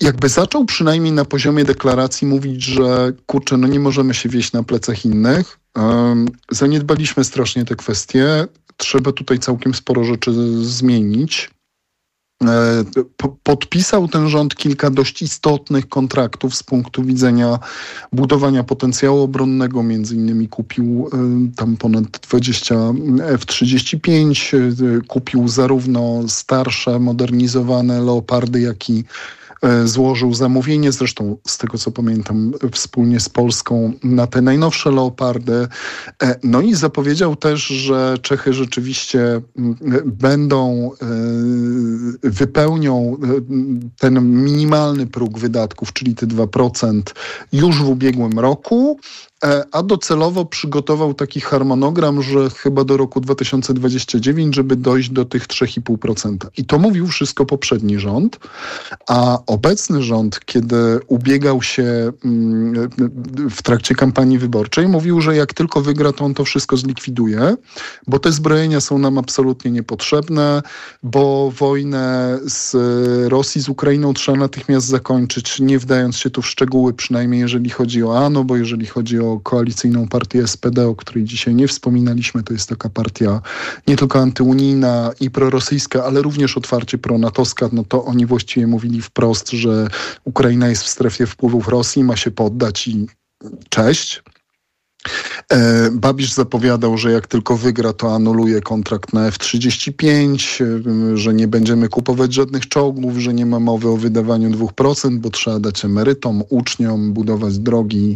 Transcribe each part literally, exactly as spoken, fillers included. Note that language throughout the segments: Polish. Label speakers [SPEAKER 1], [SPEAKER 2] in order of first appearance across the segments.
[SPEAKER 1] jakby zaczął przynajmniej na poziomie deklaracji mówić, że kurczę, no nie możemy się wieść na plecach innych. Um, zaniedbaliśmy strasznie te kwestie. Trzeba tutaj całkiem sporo rzeczy zmienić. E, po, podpisał ten rząd kilka dość istotnych kontraktów z punktu widzenia budowania potencjału obronnego. Między innymi kupił e, tam ponad dwadzieścia F trzydzieści pięć, e, kupił zarówno starsze, modernizowane Leopardy, jak i złożył zamówienie, zresztą z tego co pamiętam wspólnie z Polską, na te najnowsze Leopardy. No i zapowiedział też, że Czechy rzeczywiście będą, wypełnią ten minimalny próg wydatków, czyli te dwa procent już w ubiegłym roku, a docelowo przygotował taki harmonogram, że chyba do roku dwa tysiące dwudziestego dziewiątego, żeby dojść do tych trzy i pół procent. I to mówił wszystko poprzedni rząd, a obecny rząd, kiedy ubiegał się w trakcie kampanii wyborczej, mówił, że jak tylko wygra, to on to wszystko zlikwiduje, bo te zbrojenia są nam absolutnie niepotrzebne, bo wojnę z Rosji z Ukrainą trzeba natychmiast zakończyć, nie wdając się tu w szczegóły, przynajmniej jeżeli chodzi o ANO, bo jeżeli chodzi o koalicyjną partię S P D, o której dzisiaj nie wspominaliśmy, to jest taka partia nie tylko antyunijna i prorosyjska, ale również otwarcie pronatowska, no to oni właściwie mówili wprost, że Ukraina jest w strefie wpływów Rosji, ma się poddać i cześć. Babisz zapowiadał, że jak tylko wygra, to anuluje kontrakt na F trzydzieści pięć, że nie będziemy kupować żadnych czołgów, że nie ma mowy o wydawaniu dwóch procent, bo trzeba dać emerytom, uczniom, budować drogi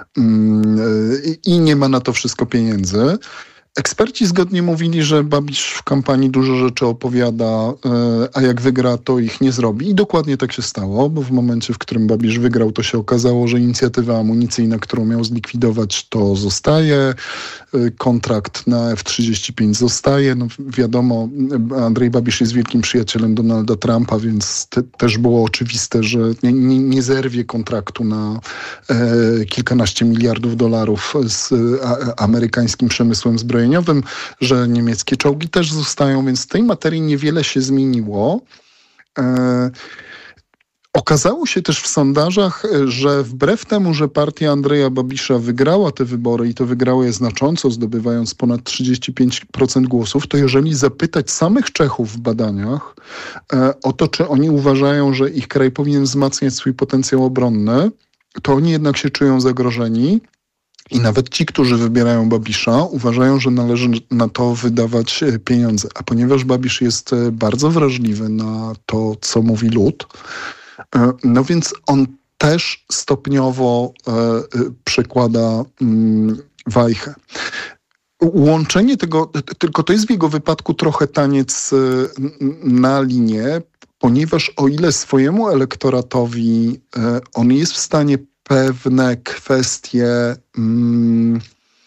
[SPEAKER 1] i nie ma na to wszystko pieniędzy. Eksperci zgodnie mówili, że Babisz w kampanii dużo rzeczy opowiada, a jak wygra, to ich nie zrobi. I dokładnie tak się stało, bo w momencie, w którym Babisz wygrał, to się okazało, że inicjatywa amunicyjna, którą miał zlikwidować, to zostaje. Kontrakt na F trzydzieści pięć zostaje. No wiadomo, Andrzej Babisz jest wielkim przyjacielem Donalda Trumpa, więc te, też było oczywiste, że nie, nie, nie zerwie kontraktu na e, kilkanaście miliardów dolarów z a, amerykańskim przemysłem zbrojeniowym, że niemieckie czołgi też zostają, więc w tej materii niewiele się zmieniło. E, Okazało się też w sondażach, że wbrew temu, że partia Andrzeja Babisza wygrała te wybory i to wygrała je znacząco, zdobywając ponad trzydzieści pięć procent głosów, to jeżeli zapytać samych Czechów w badaniach e, o to, czy oni uważają, że ich kraj powinien wzmacniać swój potencjał obronny, to oni jednak się czują zagrożeni. I nawet ci, którzy wybierają Babisza, uważają, że należy na to wydawać pieniądze. A ponieważ Babisz jest bardzo wrażliwy na to, co mówi lud, no więc on też stopniowo e, przekłada mm, wajchę. Łączenie tego, tylko to jest w jego wypadku trochę taniec na linię, ponieważ o ile swojemu elektoratowi e, on jest w stanie pewne kwestie mm,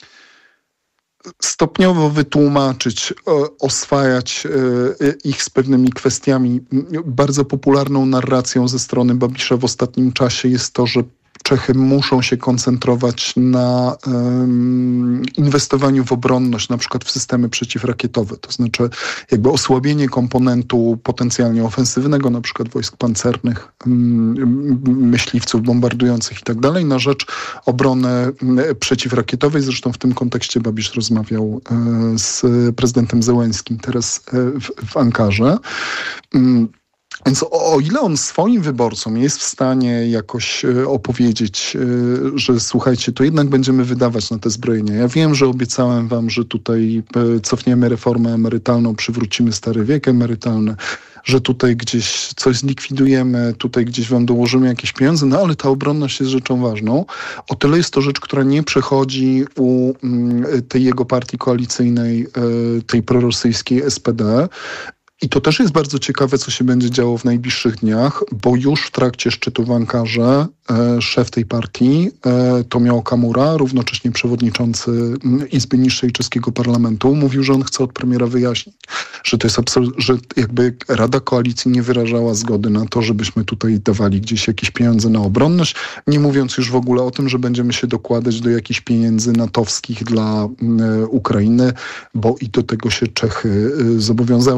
[SPEAKER 1] stopniowo wytłumaczyć, oswajać ich z pewnymi kwestiami. Bardzo popularną narracją ze strony Babisza w ostatnim czasie jest to, że Czechy muszą się koncentrować na um, inwestowaniu w obronność, na przykład w systemy przeciwrakietowe. To znaczy jakby osłabienie komponentu potencjalnie ofensywnego, na przykład wojsk pancernych, um, myśliwców bombardujących i tak dalej, na rzecz obrony przeciwrakietowej. Zresztą w tym kontekście Babisz rozmawiał e, z prezydentem Zełenskim teraz e, w, w Ankarze. Um, Więc o, o ile on swoim wyborcom jest w stanie jakoś e, opowiedzieć, e, że słuchajcie, to jednak będziemy wydawać na te zbrojenia. Ja wiem, że obiecałem wam, że tutaj e, cofniemy reformę emerytalną, przywrócimy stary wiek emerytalny, że tutaj gdzieś coś zlikwidujemy, tutaj gdzieś wam dołożymy jakieś pieniądze, no ale ta obronność jest rzeczą ważną. O tyle jest to rzecz, która nie przechodzi u m, tej jego partii koalicyjnej, e, tej prorosyjskiej S P D. I to też jest bardzo ciekawe, co się będzie działo w najbliższych dniach, bo już w trakcie szczytu w Ankarze e, szef tej partii, e, Tomio Okamura, równocześnie przewodniczący Izby Niższej czeskiego parlamentu, mówił, że on chce od premiera wyjaśnić, że to jest absolut, że jakby Rada Koalicji nie wyrażała zgody na to, żebyśmy tutaj dawali gdzieś jakieś pieniądze na obronność, nie mówiąc już w ogóle o tym, że będziemy się dokładać do jakichś pieniędzy natowskich dla e, Ukrainy, bo i do tego się Czechy e, zobowiązały, o ile w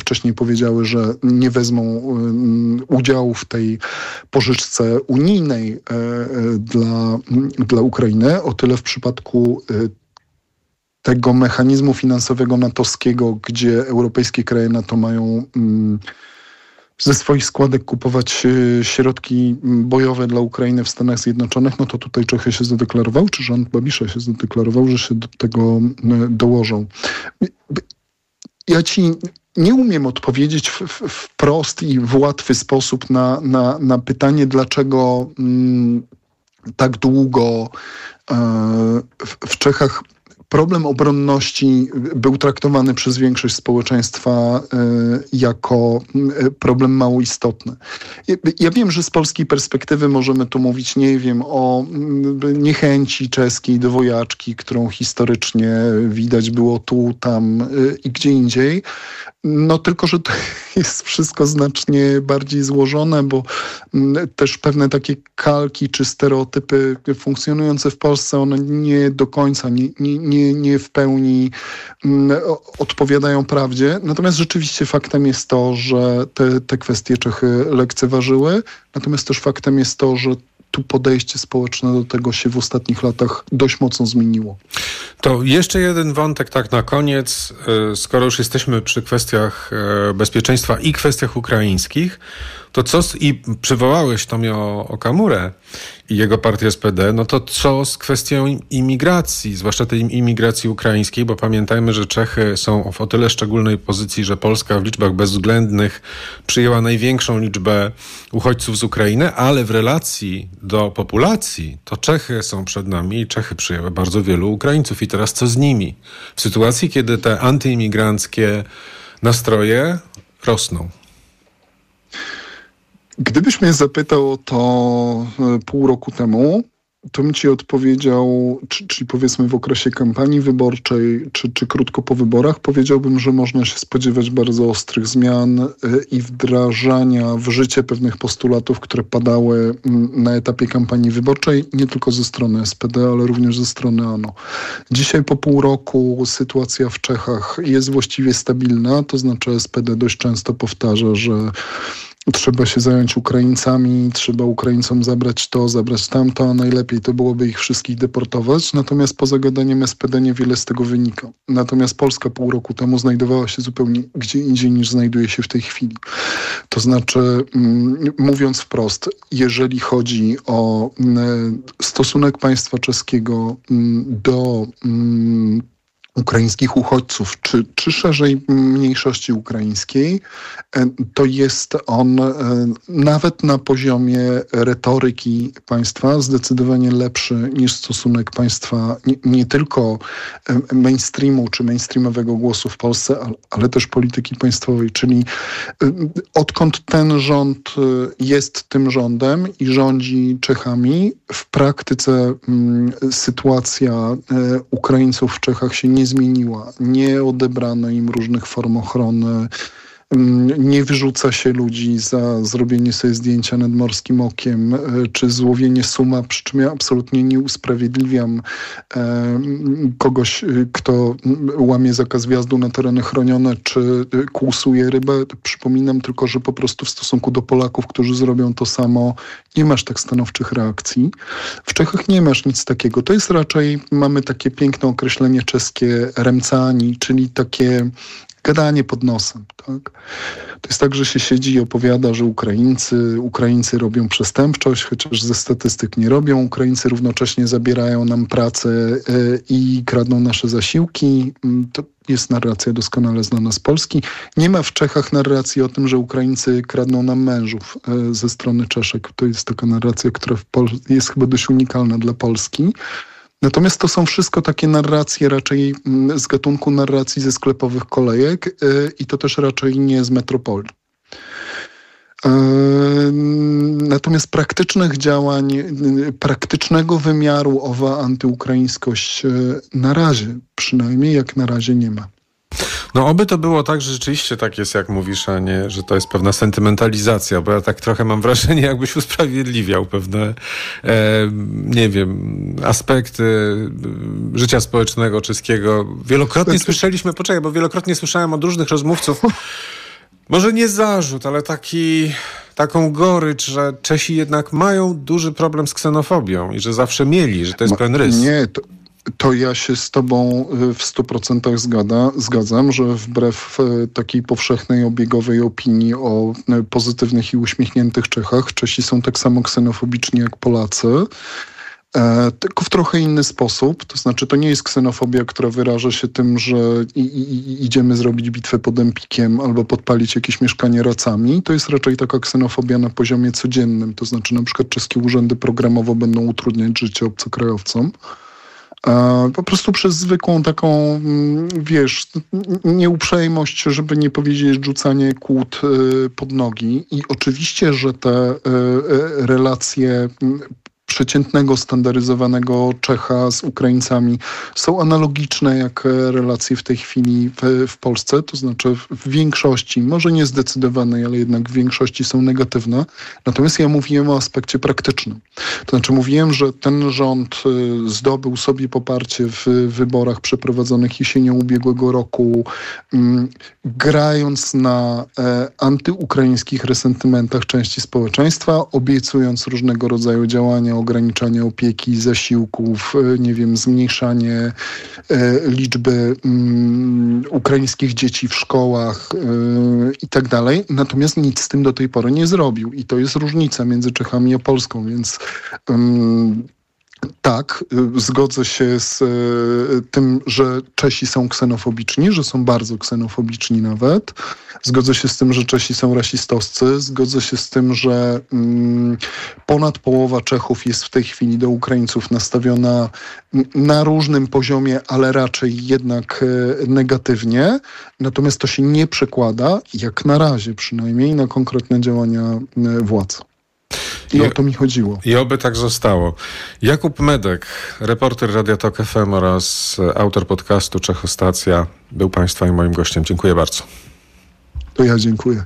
[SPEAKER 1] wcześniej powiedziały, że nie wezmą udziału w tej pożyczce unijnej dla, dla Ukrainy. O tyle w przypadku tego mechanizmu finansowego natowskiego, gdzie europejskie kraje NATO mają ze swoich składek kupować środki bojowe dla Ukrainy w Stanach Zjednoczonych, no to tutaj Czechy się zadeklarowały, czy rząd Babisza się zadeklarował, że się do tego dołożą. Ja ci nie umiem odpowiedzieć w, w, wprost i w łatwy sposób na, na, na pytanie, dlaczego mm, tak długo e, w, w Czechach problem obronności był traktowany przez większość społeczeństwa y, jako y, problem mało istotny. Ja wiem, że z polskiej perspektywy możemy tu mówić, nie wiem, o y, niechęci czeskiej do wojaczki, którą historycznie widać było tu, tam y, i gdzie indziej. No tylko, że to jest wszystko znacznie bardziej złożone, bo y, też pewne takie kalki czy stereotypy funkcjonujące w Polsce, one nie do końca, nie, nie, nie Nie, nie w pełni mm, odpowiadają prawdzie. Natomiast rzeczywiście faktem jest to, że te, te kwestie Czechy lekceważyły. Natomiast też faktem jest to, że tu podejście społeczne do tego się w ostatnich latach dość mocno zmieniło.
[SPEAKER 2] To jeszcze jeden wątek tak na koniec. Skoro już jesteśmy przy kwestiach bezpieczeństwa i kwestiach ukraińskich, to co, z, i przywołałeś Tomio Okamurę i jego partię S P D, no to co z kwestią imigracji, zwłaszcza tej imigracji ukraińskiej, bo pamiętajmy, że Czechy są w o tyle szczególnej pozycji, że Polska w liczbach bezwzględnych przyjęła największą liczbę uchodźców z Ukrainy, ale w relacji do populacji to Czechy są przed nami i Czechy przyjęły bardzo wielu Ukraińców. I teraz co z nimi? W sytuacji, kiedy te antyimigranckie nastroje rosną.
[SPEAKER 1] Gdybyś mnie zapytał o to pół roku temu, to bym ci odpowiedział, czy, czyli powiedzmy w okresie kampanii wyborczej, czy, czy krótko po wyborach, powiedziałbym, że można się spodziewać bardzo ostrych zmian i wdrażania w życie pewnych postulatów, które padały na etapie kampanii wyborczej, nie tylko ze strony S P D, ale również ze strony ANO. Dzisiaj po pół roku sytuacja w Czechach jest właściwie stabilna, to znaczy S P D dość często powtarza, że trzeba się zająć Ukraińcami, trzeba Ukraińcom zabrać to, zabrać tamto, a najlepiej to byłoby ich wszystkich deportować. Natomiast poza gadaniem S P D niewiele z tego wynika. Natomiast Polska pół roku temu znajdowała się zupełnie gdzie indziej niż znajduje się w tej chwili. To znaczy, mówiąc wprost, jeżeli chodzi o stosunek państwa czeskiego do ukraińskich uchodźców, czy, czy szerzej mniejszości ukraińskiej, to jest on nawet na poziomie retoryki państwa zdecydowanie lepszy niż stosunek państwa nie, nie tylko mainstreamu czy mainstreamowego głosu w Polsce, ale, ale też polityki państwowej. Czyli odkąd ten rząd jest tym rządem i rządzi Czechami, w praktyce sytuacja Ukraińców w Czechach się nie zmieniła. Nie odebrano im różnych form ochrony. Nie wyrzuca się ludzi za zrobienie sobie zdjęcia nad morskim okiem, czy złowienie suma, przy czym ja absolutnie nie usprawiedliwiam e, kogoś, kto łamie zakaz wjazdu na tereny chronione, czy kłusuje rybę. Przypominam tylko, że po prostu w stosunku do Polaków, którzy zrobią to samo, nie masz tak stanowczych reakcji. W Czechach nie masz nic takiego. To jest raczej, mamy takie piękne określenie czeskie remcani, czyli takie gadanie pod nosem, tak? To jest tak, że się siedzi i opowiada, że Ukraińcy, Ukraińcy robią przestępczość, chociaż ze statystyk nie robią. Ukraińcy równocześnie zabierają nam pracę yy, i kradną nasze zasiłki. To jest narracja doskonale znana z Polski. Nie ma w Czechach narracji o tym, że Ukraińcy kradną nam mężów yy, ze strony Czeszek. To jest taka narracja, która w Pol- jest chyba dość unikalna dla Polski. Natomiast to są wszystko takie narracje raczej z gatunku narracji ze sklepowych kolejek yy, i to też raczej nie z metropolii. Yy, natomiast praktycznych działań, yy, praktycznego wymiaru owa antyukraińskość yy, na razie, przynajmniej jak na razie nie ma.
[SPEAKER 2] No oby to było tak, że rzeczywiście tak jest, jak mówisz, a nie, że to jest pewna sentymentalizacja, bo ja tak trochę mam wrażenie, jakbyś usprawiedliwiał pewne, e, nie wiem, aspekty życia społecznego czeskiego. Wielokrotnie znaczy... słyszeliśmy, poczekaj, bo wielokrotnie słyszałem od różnych rozmówców, Może nie zarzut, ale taki, taką gorycz, że Czesi jednak mają duży problem z ksenofobią i że zawsze mieli, że to jest pewien rys.
[SPEAKER 1] Nie, to, to ja się z tobą w stu procentach zgada, zgadzam, że wbrew takiej powszechnej, obiegowej opinii o pozytywnych i uśmiechniętych Czechach, Czesi są tak samo ksenofobiczni jak Polacy. E, tylko w trochę inny sposób. To znaczy, to nie jest ksenofobia, która wyraża się tym, że i, i, idziemy zrobić bitwę pod Empikiem albo podpalić jakieś mieszkanie racami. To jest raczej taka ksenofobia na poziomie codziennym. To znaczy, na przykład czeskie urzędy programowo będą utrudniać życie obcokrajowcom. E, po prostu przez zwykłą taką, wiesz, nieuprzejmość, żeby nie powiedzieć rzucanie kłód e, pod nogi. I oczywiście, że te e, e, relacje przeciętnego, standaryzowanego Czecha z Ukraińcami są analogiczne jak relacje w tej chwili w, w Polsce, to znaczy w większości, może nie zdecydowanej, ale jednak w większości są negatywne. Natomiast ja mówiłem o aspekcie praktycznym. To znaczy mówiłem, że ten rząd zdobył sobie poparcie w wyborach przeprowadzonych jesienią ubiegłego roku, um, grając na e, antyukraińskich resentymentach części społeczeństwa, obiecując różnego rodzaju działania, ograniczanie opieki, zasiłków, nie wiem, zmniejszanie e, liczby um, ukraińskich dzieci w szkołach e, i tak dalej. Natomiast nic z tym do tej pory nie zrobił. I to jest różnica między Czechami a Polską, więc um, tak, zgodzę się z y, tym, że Czesi są ksenofobiczni, że są bardzo ksenofobiczni nawet. Zgodzę się z tym, że Czesi są rasistowscy. Zgodzę się z tym, że mm, ponad połowa Czechów jest w tej chwili do Ukraińców nastawiona na różnym poziomie, ale raczej jednak y, negatywnie. Natomiast to się nie przekłada, jak na razie przynajmniej, na konkretne działania y, władz. I, I o to mi chodziło.
[SPEAKER 2] I oby tak zostało. Jakub Medek, reporter Radia Tok F M oraz autor podcastu Czechostacja, był Państwa i moim gościem. Dziękuję bardzo.
[SPEAKER 1] To ja dziękuję.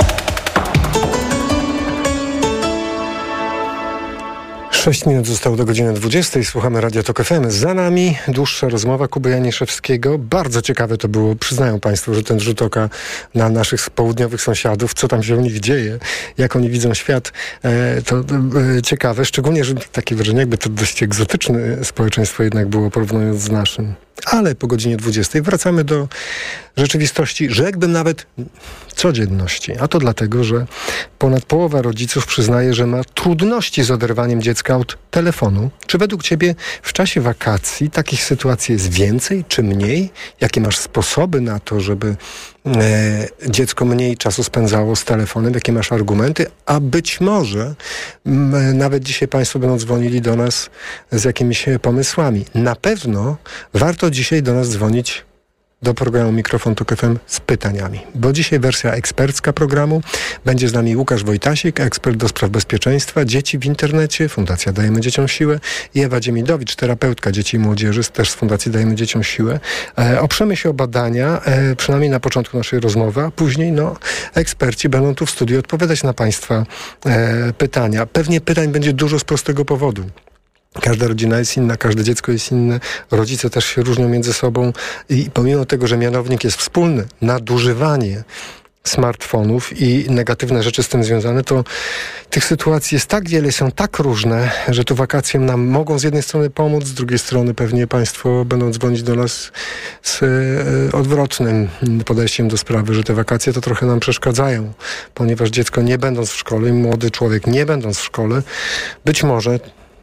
[SPEAKER 3] Sześć minut zostało do godziny dwudziestej. Słuchamy Radia Tok F M. Za nami dłuższa rozmowa Kuby Janiszewskiego. Bardzo ciekawe to było. Przyznają Państwo, że ten rzut oka na naszych południowych sąsiadów, co tam się u nich dzieje, jak oni widzą świat, e, to e, ciekawe. Szczególnie, że takie wrażenie, jakby to dość egzotyczne społeczeństwo jednak było, porównując z naszym. Ale po godzinie dwudziestej wracamy do rzeczywistości, rzekłbym nawet codzienności. A to dlatego, że ponad połowa rodziców przyznaje, że ma trudności z oderwaniem dziecka od telefonu. Czy według Ciebie w czasie wakacji takich sytuacji jest więcej czy mniej? Jakie masz sposoby na to, żeby e, dziecko mniej czasu spędzało z telefonem? Jakie masz argumenty? A być może m, nawet dzisiaj Państwo będą dzwonili do nas z jakimiś pomysłami. Na pewno warto dzisiaj do nas dzwonić do programu Mikrofon Tok F M z pytaniami, bo dzisiaj wersja ekspercka programu. Będzie z nami Łukasz Wojtasik, ekspert do spraw bezpieczeństwa dzieci w internecie, Fundacja Dajemy Dzieciom Siłę, i Ewa Dziemidowicz, terapeutka dzieci i młodzieży, też z Fundacji Dajemy Dzieciom Siłę. E, oprzemy się o badania, e, przynajmniej na początku naszej rozmowy, a później no, eksperci będą tu w studiu odpowiadać na Państwa e, pytania. Pewnie pytań będzie dużo z prostego powodu. Każda rodzina jest inna, każde dziecko jest inne, rodzice też się różnią między sobą i pomimo tego, że mianownik jest wspólny, nadużywanie smartfonów i negatywne rzeczy z tym związane, to tych sytuacji jest tak wiele, są tak różne, że tu wakacje nam mogą z jednej strony pomóc, z drugiej strony pewnie Państwo będą dzwonić do nas z e, odwrotnym podejściem do sprawy, że te wakacje to trochę nam przeszkadzają, ponieważ dziecko nie będąc w szkole i młody człowiek nie będąc w szkole, być może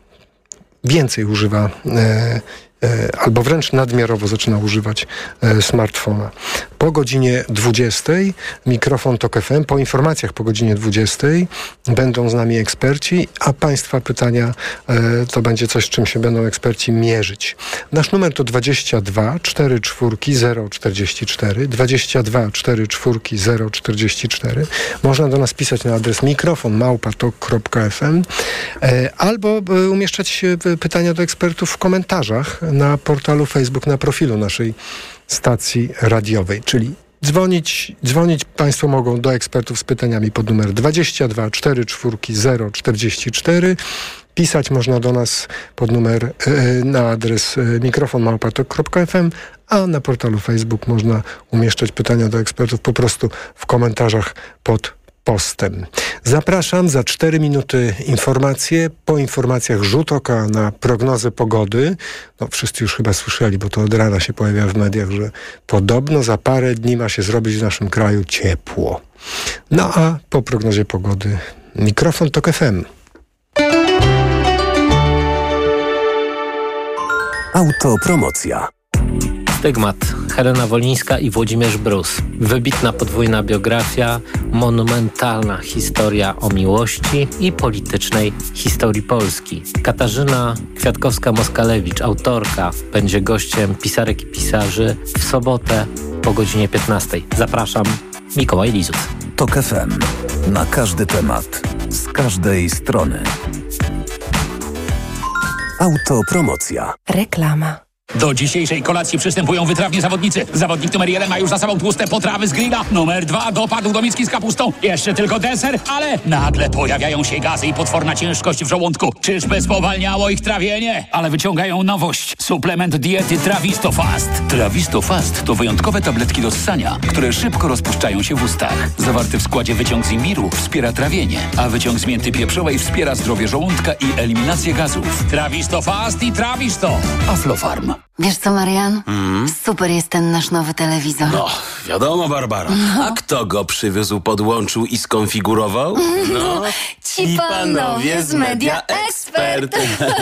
[SPEAKER 3] więcej używa e, e, albo wręcz nadmiarowo zaczyna używać e, smartfona. Po godzinie dwudziestej Mikrofon Tok F M. Po informacjach po godzinie dwudziestej będą z nami eksperci, a Państwa pytania e, to będzie coś, z czym się będą eksperci mierzyć. Nasz numer to dwadzieścia dwa cztery cztery zero czterdzieści cztery, dwadzieścia dwa cztery cztery zero czterdzieści cztery. Można do nas pisać na adres mikrofon małpa tok kropka f m e, albo e, umieszczać e, pytania do ekspertów w komentarzach na portalu Facebook, na profilu naszej stacji radiowej, czyli Dzwonić, dzwonić Państwo mogą do ekspertów z pytaniami pod numer dwadzieścia dwa cztery cztery zero czterdzieści cztery. Pisać można do nas pod numer yy, na adres yy, mikrofon małpa tok kropka f m, a na portalu Facebook można umieszczać pytania do ekspertów po prostu w komentarzach pod postem. Zapraszam za cztery minuty informacje. Po informacjach rzut oka na prognozę pogody. No, wszyscy już chyba słyszeli, bo to od rana się pojawia w mediach, że podobno za parę dni ma się zrobić w naszym kraju ciepło. No a po prognozie pogody mikrofon Tok F M.
[SPEAKER 4] Autopromocja.
[SPEAKER 5] Stygmat. Helena Wolińska i Włodzimierz Brus. Wybitna podwójna biografia, monumentalna historia o miłości i politycznej historii Polski. Katarzyna Kwiatkowska-Moskalewicz, autorka, będzie gościem pisarek i pisarzy w sobotę po godzinie piętnastej. Zapraszam, Mikołaj Lizut.
[SPEAKER 4] Tok F M. Na każdy temat. Z każdej strony. Autopromocja.
[SPEAKER 6] Reklama.
[SPEAKER 7] Do dzisiejszej kolacji przystępują wytrawni zawodnicy. Zawodnik numer jeden ma już za sobą tłuste potrawy z grilla. Numer dwa dopadł do miski z kapustą. Jeszcze tylko deser, ale nagle pojawiają się gazy i potworna ciężkość w żołądku. Czyżby spowalniało ich trawienie? Ale wyciągają nowość. Suplement diety Travistofast. Travistofast to wyjątkowe tabletki do ssania, które szybko rozpuszczają się w ustach. Zawarty w składzie wyciąg z imbiru wspiera trawienie, a wyciąg z mięty pieprzowej wspiera zdrowie żołądka i eliminację gazów. Travistofast i Travisto. Aflofarm.
[SPEAKER 6] Wiesz co, Marian?
[SPEAKER 8] Mm.
[SPEAKER 6] Super jest ten nasz nowy telewizor.
[SPEAKER 8] No, wiadomo, Barbara. No. A kto go przywiózł, podłączył i skonfigurował? No,
[SPEAKER 6] ci panowie z Media Expert.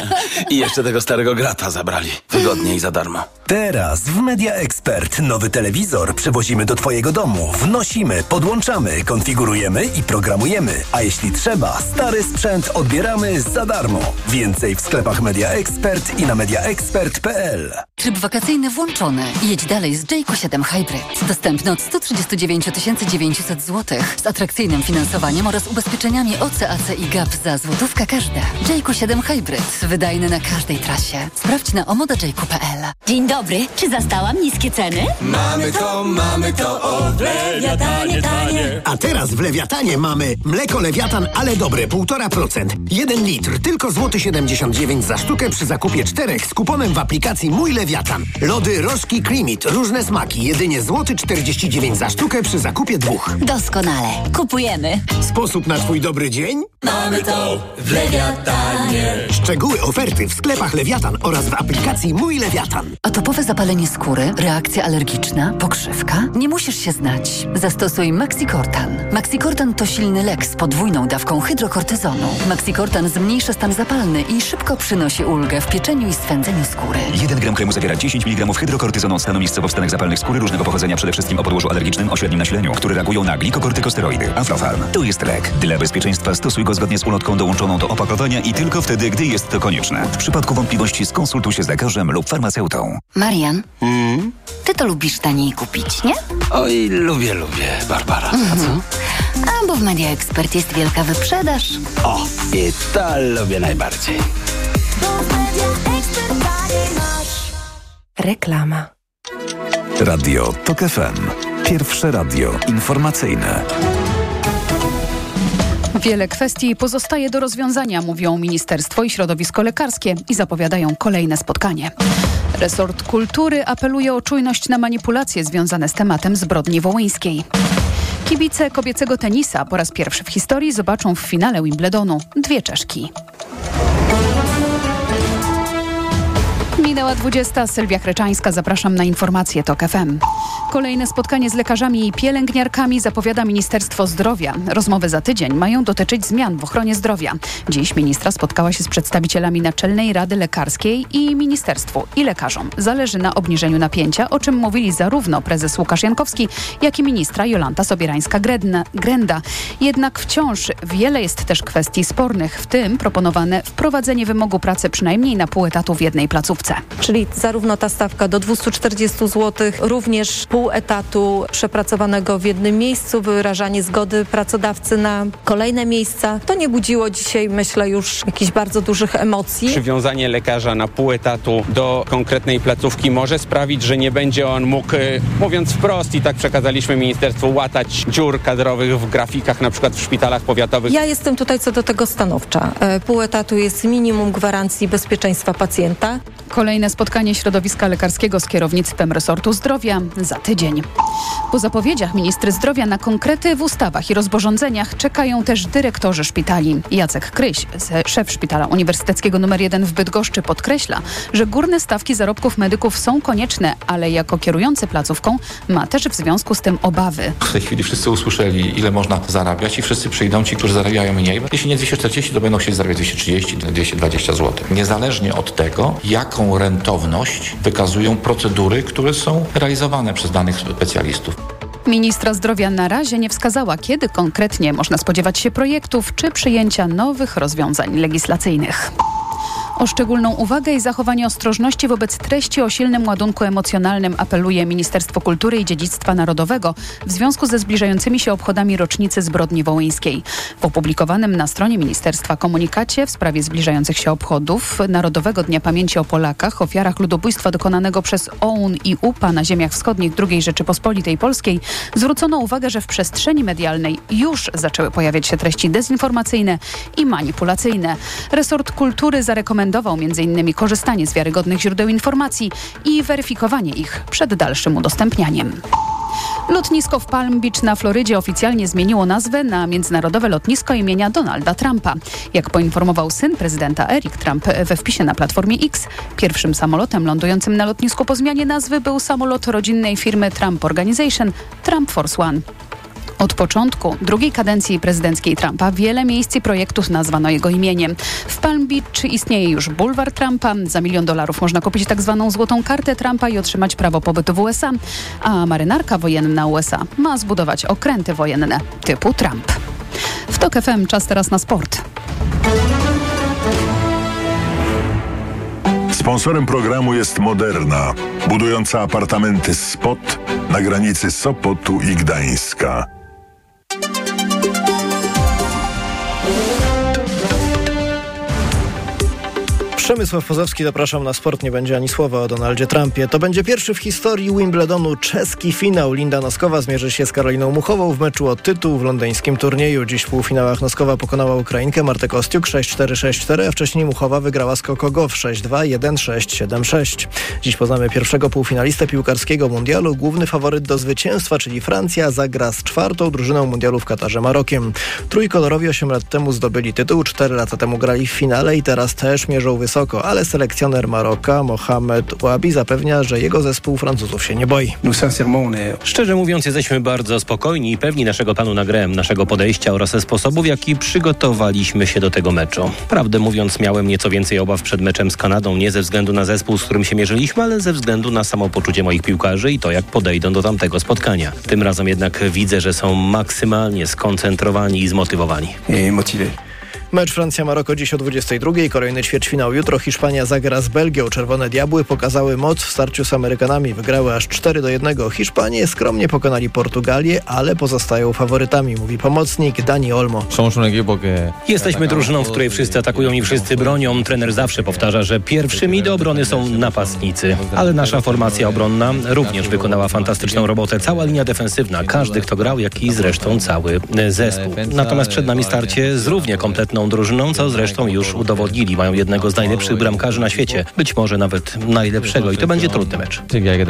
[SPEAKER 8] I jeszcze tego starego grata zabrali. Wygodnie i za darmo.
[SPEAKER 4] Teraz w Media Expert nowy telewizor przywozimy do Twojego domu. Wnosimy, podłączamy, konfigurujemy i programujemy. A jeśli trzeba, stary sprzęt odbieramy za darmo. Więcej w sklepach Media Expert i na mediaexpert kropka p l.
[SPEAKER 6] Tryb wakacyjny włączony. Jedź dalej z Jayco siedem Hybrid. Dostępny od sto trzydzieści dziewięć tysięcy dziewięćset złotych z atrakcyjnym finansowaniem oraz ubezpieczeniami O C A C i G A P za złotówka każda. Jayco siedem Hybrid. Wydajny na każdej trasie. Sprawdź na omoda jayco kropka p l.
[SPEAKER 9] Dzień dobry. Czy zastałam niskie ceny?
[SPEAKER 10] Mamy to, mamy to, o Lewiatanie tanie. A teraz w Lewiatanie mamy mleko Lewiatan, ale dobre, półtora procent. Jeden litr, tylko złoty siedemdziesiąt dziewięć za sztukę przy zakupie czterech z kuponem w aplikacji Mój Lewiatan. Lody Rożki Creamit, różne smaki, jedynie złoty czterdzieści dziewięć za sztukę przy zakupie dwóch.
[SPEAKER 9] Doskonale. Kupujemy.
[SPEAKER 10] Sposób na twój dobry dzień? Mamy to w Lewiatanie. Szczegóły oferty w sklepach Lewiatan oraz w aplikacji Mój Lewiatan.
[SPEAKER 6] Atopowe zapalenie skóry, reakcja alergiczna, pokrzywka? Nie musisz się znać. Zastosuj Maxicortan. Maxicortan to silny lek z podwójną dawką hydrokortyzonu. Maxicortan zmniejsza stan zapalny i szybko przynosi ulgę w pieczeniu i swędzeniu skóry.
[SPEAKER 11] jeden gram kremu zawiera dziesięć miligramów hydrokortyzonu stanu miejscowo w stanach zapalnych skóry różnego pochodzenia, przede wszystkim o podłożu alergicznym o średnim nasileniu, które reagują na glikokortykosteroidy. Aflofarm. To jest lek. Dla bezpieczeństwa stosuj go zgodnie z ulotką dołączoną do opakowania i tylko wtedy, gdy jest to konieczne. W przypadku wątpliwości skonsultuj się z lekarzem lub farmaceutą.
[SPEAKER 6] Marian,
[SPEAKER 8] Mm?
[SPEAKER 6] ty to lubisz taniej kupić, nie?
[SPEAKER 8] Oj, lubię, lubię, Barbara. A co?
[SPEAKER 6] A bo w Media Expert jest wielka wyprzedaż.
[SPEAKER 8] O, i to lubię najbardziej.
[SPEAKER 6] Reklama.
[SPEAKER 4] Radio Tok F M. Pierwsze radio informacyjne.
[SPEAKER 12] Wiele kwestii pozostaje do rozwiązania, mówią Ministerstwo i Środowisko Lekarskie i zapowiadają kolejne spotkanie. Resort Kultury apeluje o czujność na manipulacje związane z tematem zbrodni wołyńskiej. Kibice kobiecego tenisa po raz pierwszy w historii zobaczą w finale Wimbledonu dwie Czeszki. Minęła dwudziesta. Sylwia Chreczańska. Zapraszam na informacje Tok F M. Kolejne spotkanie z lekarzami i pielęgniarkami zapowiada Ministerstwo Zdrowia. Rozmowy za tydzień mają dotyczyć zmian w ochronie zdrowia. Dziś ministra spotkała się z przedstawicielami Naczelnej Rady Lekarskiej i ministerstwu i lekarzom. Zależy na obniżeniu napięcia, o czym mówili zarówno prezes Łukasz Jankowski, jak i ministra Jolanta Sobierańska-Grenda. Jednak wciąż wiele jest też kwestii spornych, w tym proponowane wprowadzenie wymogu pracy przynajmniej na pół etatu w jednej placówce.
[SPEAKER 13] Czyli zarówno ta stawka do dwieście czterdzieści złotych, również pół etatu przepracowanego w jednym miejscu, wyrażanie zgody pracodawcy na kolejne miejsca. To nie budziło dzisiaj, myślę, już jakichś bardzo dużych emocji.
[SPEAKER 14] Przywiązanie lekarza na pół etatu do konkretnej placówki może sprawić, że nie będzie on mógł, mówiąc wprost, i tak przekazaliśmy ministerstwu, łatać dziur kadrowych w grafikach, na przykład w szpitalach powiatowych.
[SPEAKER 13] Ja jestem tutaj co do tego stanowcza. Pół etatu jest minimum gwarancji bezpieczeństwa pacjenta.
[SPEAKER 12] Kolejne spotkanie środowiska lekarskiego z kierownictwem resortu zdrowia za tydzień. Po zapowiedziach ministry zdrowia na konkrety w ustawach i rozporządzeniach czekają też dyrektorzy szpitali. Jacek Kryś, szef Szpitala Uniwersyteckiego numer jeden w Bydgoszczy, podkreśla, że górne stawki zarobków medyków są konieczne, ale jako kierujący placówką ma też w związku z tym obawy.
[SPEAKER 15] W tej chwili wszyscy usłyszeli, ile można zarabiać, i wszyscy przyjdą, ci, którzy zarabiają mniej. Jeśli nie dwieście czterdzieści, to będą chcieli zarabiać dwieście trzydzieści, dwieście dwadzieścia złotych. Niezależnie od tego, jaką rentowność wykazują procedury, które są realizowane przez danych specjalistów.
[SPEAKER 12] Ministra zdrowia na razie nie wskazała, kiedy konkretnie można spodziewać się projektów czy przyjęcia nowych rozwiązań legislacyjnych. O szczególną uwagę i zachowanie ostrożności wobec treści o silnym ładunku emocjonalnym apeluje Ministerstwo Kultury i Dziedzictwa Narodowego w związku ze zbliżającymi się obchodami rocznicy zbrodni wołyńskiej. W opublikowanym na stronie ministerstwa komunikacie w sprawie zbliżających się obchodów Narodowego Dnia Pamięci o Polakach, ofiarach ludobójstwa dokonanego przez O U N i U P A na ziemiach wschodnich drugiej Rzeczypospolitej Polskiej zwrócono uwagę, że w przestrzeni medialnej już zaczęły pojawiać się treści dezinformacyjne i manipulacyjne. Resort Kultury zarekomendował między innymi korzystanie z wiarygodnych źródeł informacji i weryfikowanie ich przed dalszym udostępnianiem. Lotnisko w Palm Beach na Florydzie oficjalnie zmieniło nazwę na Międzynarodowe Lotnisko imienia Donalda Trumpa. Jak poinformował syn prezydenta Eric Trump we wpisie na Platformie X, pierwszym samolotem lądującym na lotnisku po zmianie nazwy był samolot rodzinnej firmy Trump Organization Trump Force One. Od początku drugiej kadencji prezydenckiej Trumpa wiele miejsc i projektów nazwano jego imieniem. W Palm Beach istnieje już bulwar Trumpa. Za milion dolarów można kupić tak zwaną złotą kartę Trumpa i otrzymać prawo pobytu w U S A. A marynarka wojenna U S A ma zbudować okręty wojenne typu Trump. W TOK F M czas teraz na sport.
[SPEAKER 16] Sponsorem programu jest Moderna, budująca apartamenty Spot na granicy Sopotu i Gdańska.
[SPEAKER 17] Przemysław Pozowski, zapraszam na sport. Nie będzie ani słowa o Donaldzie Trumpie. To będzie pierwszy w historii Wimbledonu czeski finał. Linda Noskowa zmierzy się z Karoliną Muchową w meczu o tytuł w londyńskim turnieju. Dziś w półfinałach Noskowa pokonała Ukrainkę Martę Kostiuk sześć cztery sześć cztery, a wcześniej Muchowa wygrała z Coco Gauff sześć dwa jeden sześć siedem sześć. Dziś poznamy pierwszego półfinalistę piłkarskiego mundialu. Główny faworyt do zwycięstwa, czyli Francja, zagra z czwartą drużyną mundialu w Katarze, Marokiem. Trójkolorowi osiem lat temu zdobyli tytuł, cztery lata temu grali w finale i teraz też mierzą wysoko. Ale selekcjoner Maroka Mohamed Ouabi zapewnia, że jego zespół Francuzów się nie boi.
[SPEAKER 18] Szczerze mówiąc, jesteśmy bardzo spokojni i pewni naszego planu na grę, naszego podejścia oraz sposobu, w jaki przygotowaliśmy się do tego meczu. Prawdę mówiąc, miałem nieco więcej obaw przed meczem z Kanadą, nie ze względu na zespół, z którym się mierzyliśmy, ale ze względu na samopoczucie moich piłkarzy i to, jak podejdą do tamtego spotkania. Tym razem jednak widzę, że są maksymalnie skoncentrowani i zmotywowani.
[SPEAKER 17] Mecz Francja-Maroko dziś o dwudziestej drugiej. Kolejny ćwierćfinał jutro. Hiszpania zagra z Belgią. Czerwone Diabły pokazały moc w starciu z Amerykanami. Wygrały aż cztery do jednego. Hiszpanie skromnie pokonali Portugalię, ale pozostają faworytami, mówi pomocnik Dani Olmo.
[SPEAKER 18] Jesteśmy drużyną, w której wszyscy atakują i wszyscy bronią. Trener zawsze powtarza, że pierwszymi do obrony są napastnicy. Ale nasza formacja obronna również wykonała fantastyczną robotę. Cała linia defensywna, każdy kto grał, jak i zresztą cały zespół. Natomiast przed nami starcie z równie kompletną drużyną, co zresztą już udowodnili. Mają jednego z najlepszych bramkarzy na świecie. Być może nawet najlepszego i to będzie trudny mecz.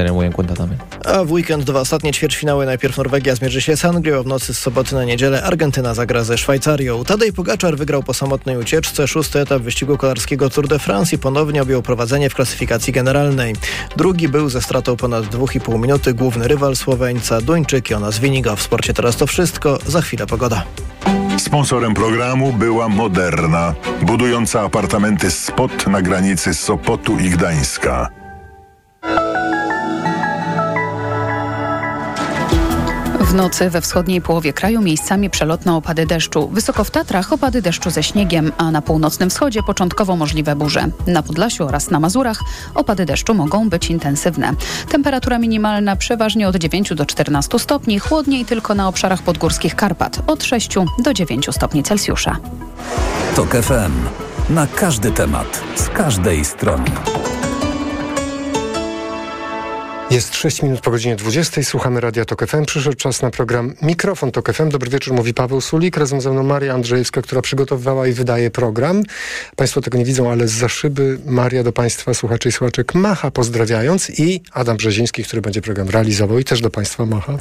[SPEAKER 17] A w weekend dwa ostatnie ćwierćfinały. Najpierw Norwegia zmierzy się z Anglią, a w nocy z soboty na niedzielę Argentyna zagra ze Szwajcarią. Tadej Pogaczar wygrał po samotnej ucieczce szósty etap wyścigu kolarskiego Tour de France i ponownie objął prowadzenie w klasyfikacji generalnej. Drugi był ze stratą ponad dwa i pół minuty główny rywal Słoweńca Duńczyk Jonas Winiga. W sporcie teraz to wszystko. Za chwilę pogoda.
[SPEAKER 16] Sponsorem programu była Moderna, budująca apartamenty Spot na granicy Sopotu i Gdańska.
[SPEAKER 12] W nocy we wschodniej połowie kraju miejscami przelotne opady deszczu. Wysoko w Tatrach opady deszczu ze śniegiem, a na północnym wschodzie początkowo możliwe burze. Na Podlasiu oraz na Mazurach opady deszczu mogą być intensywne. Temperatura minimalna przeważnie od dziewięciu do czternastu stopni, chłodniej tylko na obszarach podgórskich Karpat od sześciu do dziewięciu stopni Celsjusza.
[SPEAKER 4] TOK F M. Na każdy temat, z każdej strony.
[SPEAKER 3] Jest sześć minut po godzinie dwudziestej. Słuchamy Radia TOK F M. Przyszedł czas na program Mikrofon TOK F M. Dobry wieczór, mówi Paweł Sulik. Razem ze mną Maria Andrzejewska, która przygotowywała i wydaje program. Państwo tego nie widzą, ale zza szyby Maria do Państwa, słuchaczy i słuchaczek, macha pozdrawiając, i Adam Brzeziński, który będzie program realizował i też do Państwa macha.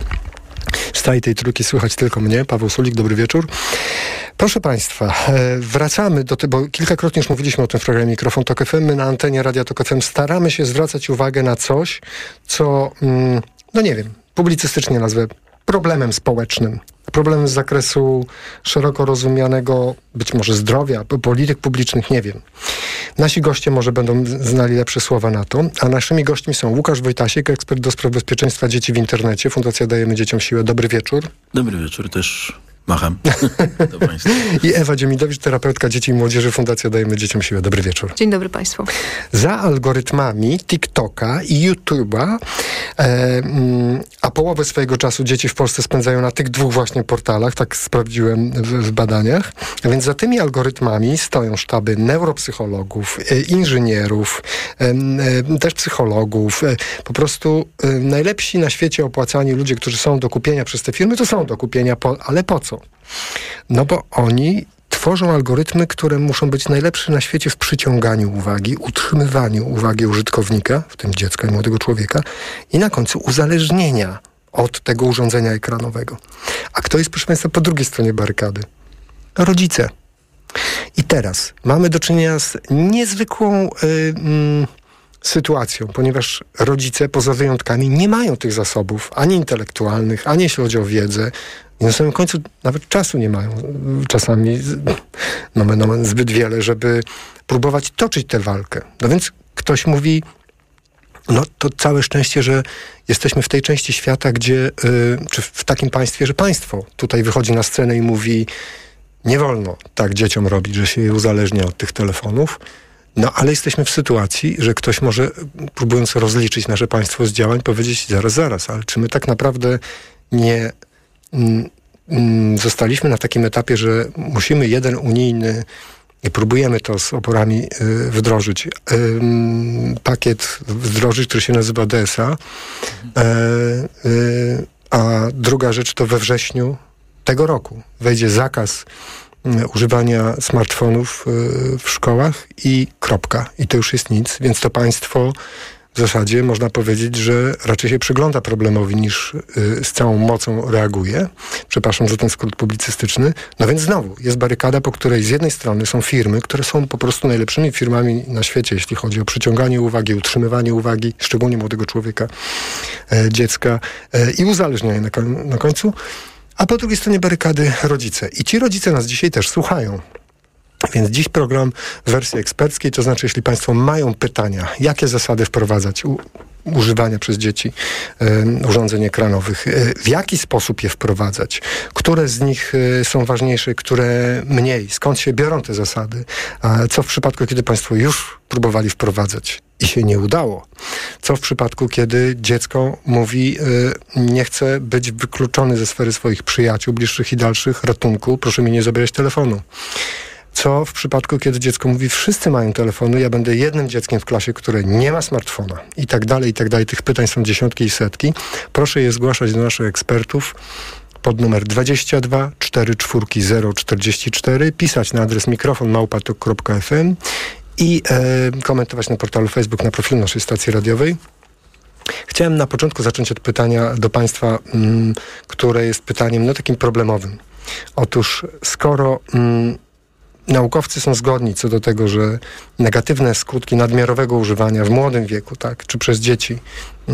[SPEAKER 3] Z całej tej trójki słychać tylko mnie. Paweł Sulik, dobry wieczór. Proszę Państwa, wracamy do tego, bo kilkakrotnie już mówiliśmy o tym w programie Mikrofon TOK F M. My na antenie Radia TOK F M staramy się zwracać uwagę na coś, co, no nie wiem, publicystycznie nazwę problemem społecznym. Problemem z zakresu szeroko rozumianego, być może zdrowia, polityk publicznych, nie wiem. Nasi goście może będą znali lepsze słowa na to, a naszymi gośćmi są Łukasz Wojtasiek, ekspert do spraw bezpieczeństwa dzieci w internecie, Fundacja Dajemy Dzieciom Siłę. Dobry wieczór.
[SPEAKER 19] Dobry wieczór, też macham do Państwa.
[SPEAKER 3] I Ewa Dziemidowicz, terapeutka dzieci i młodzieży, Fundacja Dajemy Dzieciom Siłę. Dobry wieczór.
[SPEAKER 20] Dzień dobry Państwu.
[SPEAKER 3] Za algorytmami TikToka i YouTube'a, e, a połowę swojego czasu dzieci w Polsce spędzają na tych dwóch właśnie portalach, tak sprawdziłem w, w badaniach, więc za tymi algorytmami stoją sztaby neuropsychologów, e, inżynierów, e, e, też psychologów, e, po prostu e, najlepsi na świecie opłacani ludzie, którzy są do kupienia przez te firmy, to są do kupienia, po, ale po co? No bo oni tworzą algorytmy, które muszą być najlepsze na świecie w przyciąganiu uwagi, utrzymywaniu uwagi użytkownika, w tym dziecka i młodego człowieka, i na końcu uzależnienia od tego urządzenia ekranowego. A kto jest, proszę Państwa, po drugiej stronie barykady? Rodzice. I teraz mamy do czynienia z niezwykłą y, y, sytuacją, ponieważ rodzice, poza wyjątkami, nie mają tych zasobów, ani intelektualnych, ani jeśli chodzi o wiedzę, i na samym końcu nawet czasu nie mają czasami no, no, zbyt wiele, żeby próbować toczyć tę walkę. No więc ktoś mówi, no to całe szczęście, że jesteśmy w tej części świata, gdzie, yy, czy w takim państwie, że państwo tutaj wychodzi na scenę i mówi, nie wolno tak dzieciom robić, że się je uzależnia od tych telefonów. No ale jesteśmy w sytuacji, że ktoś może, próbując rozliczyć nasze państwo z działań, powiedzieć, zaraz, zaraz, ale czy my tak naprawdę nie zostaliśmy na takim etapie, że musimy jeden unijny, i próbujemy to z oporami y, wdrożyć, y, pakiet wdrożyć, który się nazywa D S A, y, y, a druga rzecz to we wrześniu tego roku wejdzie zakaz y, używania smartfonów y, w szkołach i kropka. I to już jest nic, więc to państwo w zasadzie można powiedzieć, że raczej się przygląda problemowi niż y, z całą mocą reaguje. Przepraszam za ten skrót publicystyczny. No więc znowu jest barykada, po której z jednej strony są firmy, które są po prostu najlepszymi firmami na świecie, jeśli chodzi o przyciąganie uwagi, utrzymywanie uwagi, szczególnie młodego człowieka, e, dziecka e, i uzależnianie na, na końcu. A po drugiej stronie barykady rodzice. I ci rodzice nas dzisiaj też słuchają. Więc dziś program w wersji eksperckiej, to znaczy, jeśli Państwo mają pytania, jakie zasady wprowadzać u, używania przez dzieci y, urządzeń ekranowych, y, w jaki sposób je wprowadzać, które z nich y, są ważniejsze, które mniej, skąd się biorą te zasady, a co w przypadku, kiedy Państwo już próbowali wprowadzać i się nie udało, co w przypadku, kiedy dziecko mówi, y, nie chcę być wykluczony ze sfery swoich przyjaciół, bliższych i dalszych, ratunku, proszę mi nie zabierać telefonu. Co w przypadku, kiedy dziecko mówi, wszyscy mają telefony, ja będę jednym dzieckiem w klasie, które nie ma smartfona i tak dalej, i tak dalej. Tych pytań są dziesiątki i setki. Proszę je zgłaszać do naszych ekspertów pod numer dwadzieścia dwa cztery cztery zero czterdzieści cztery, pisać na adres mikrofon małpa tok kropka f m i e, komentować na portalu Facebook, na profilu naszej stacji radiowej. Chciałem na początku zacząć od pytania do Państwa, m, które jest pytaniem no takim problemowym. Otóż skoro m, naukowcy są zgodni co do tego, że negatywne skutki nadmiarowego używania w młodym wieku, tak, czy przez dzieci e,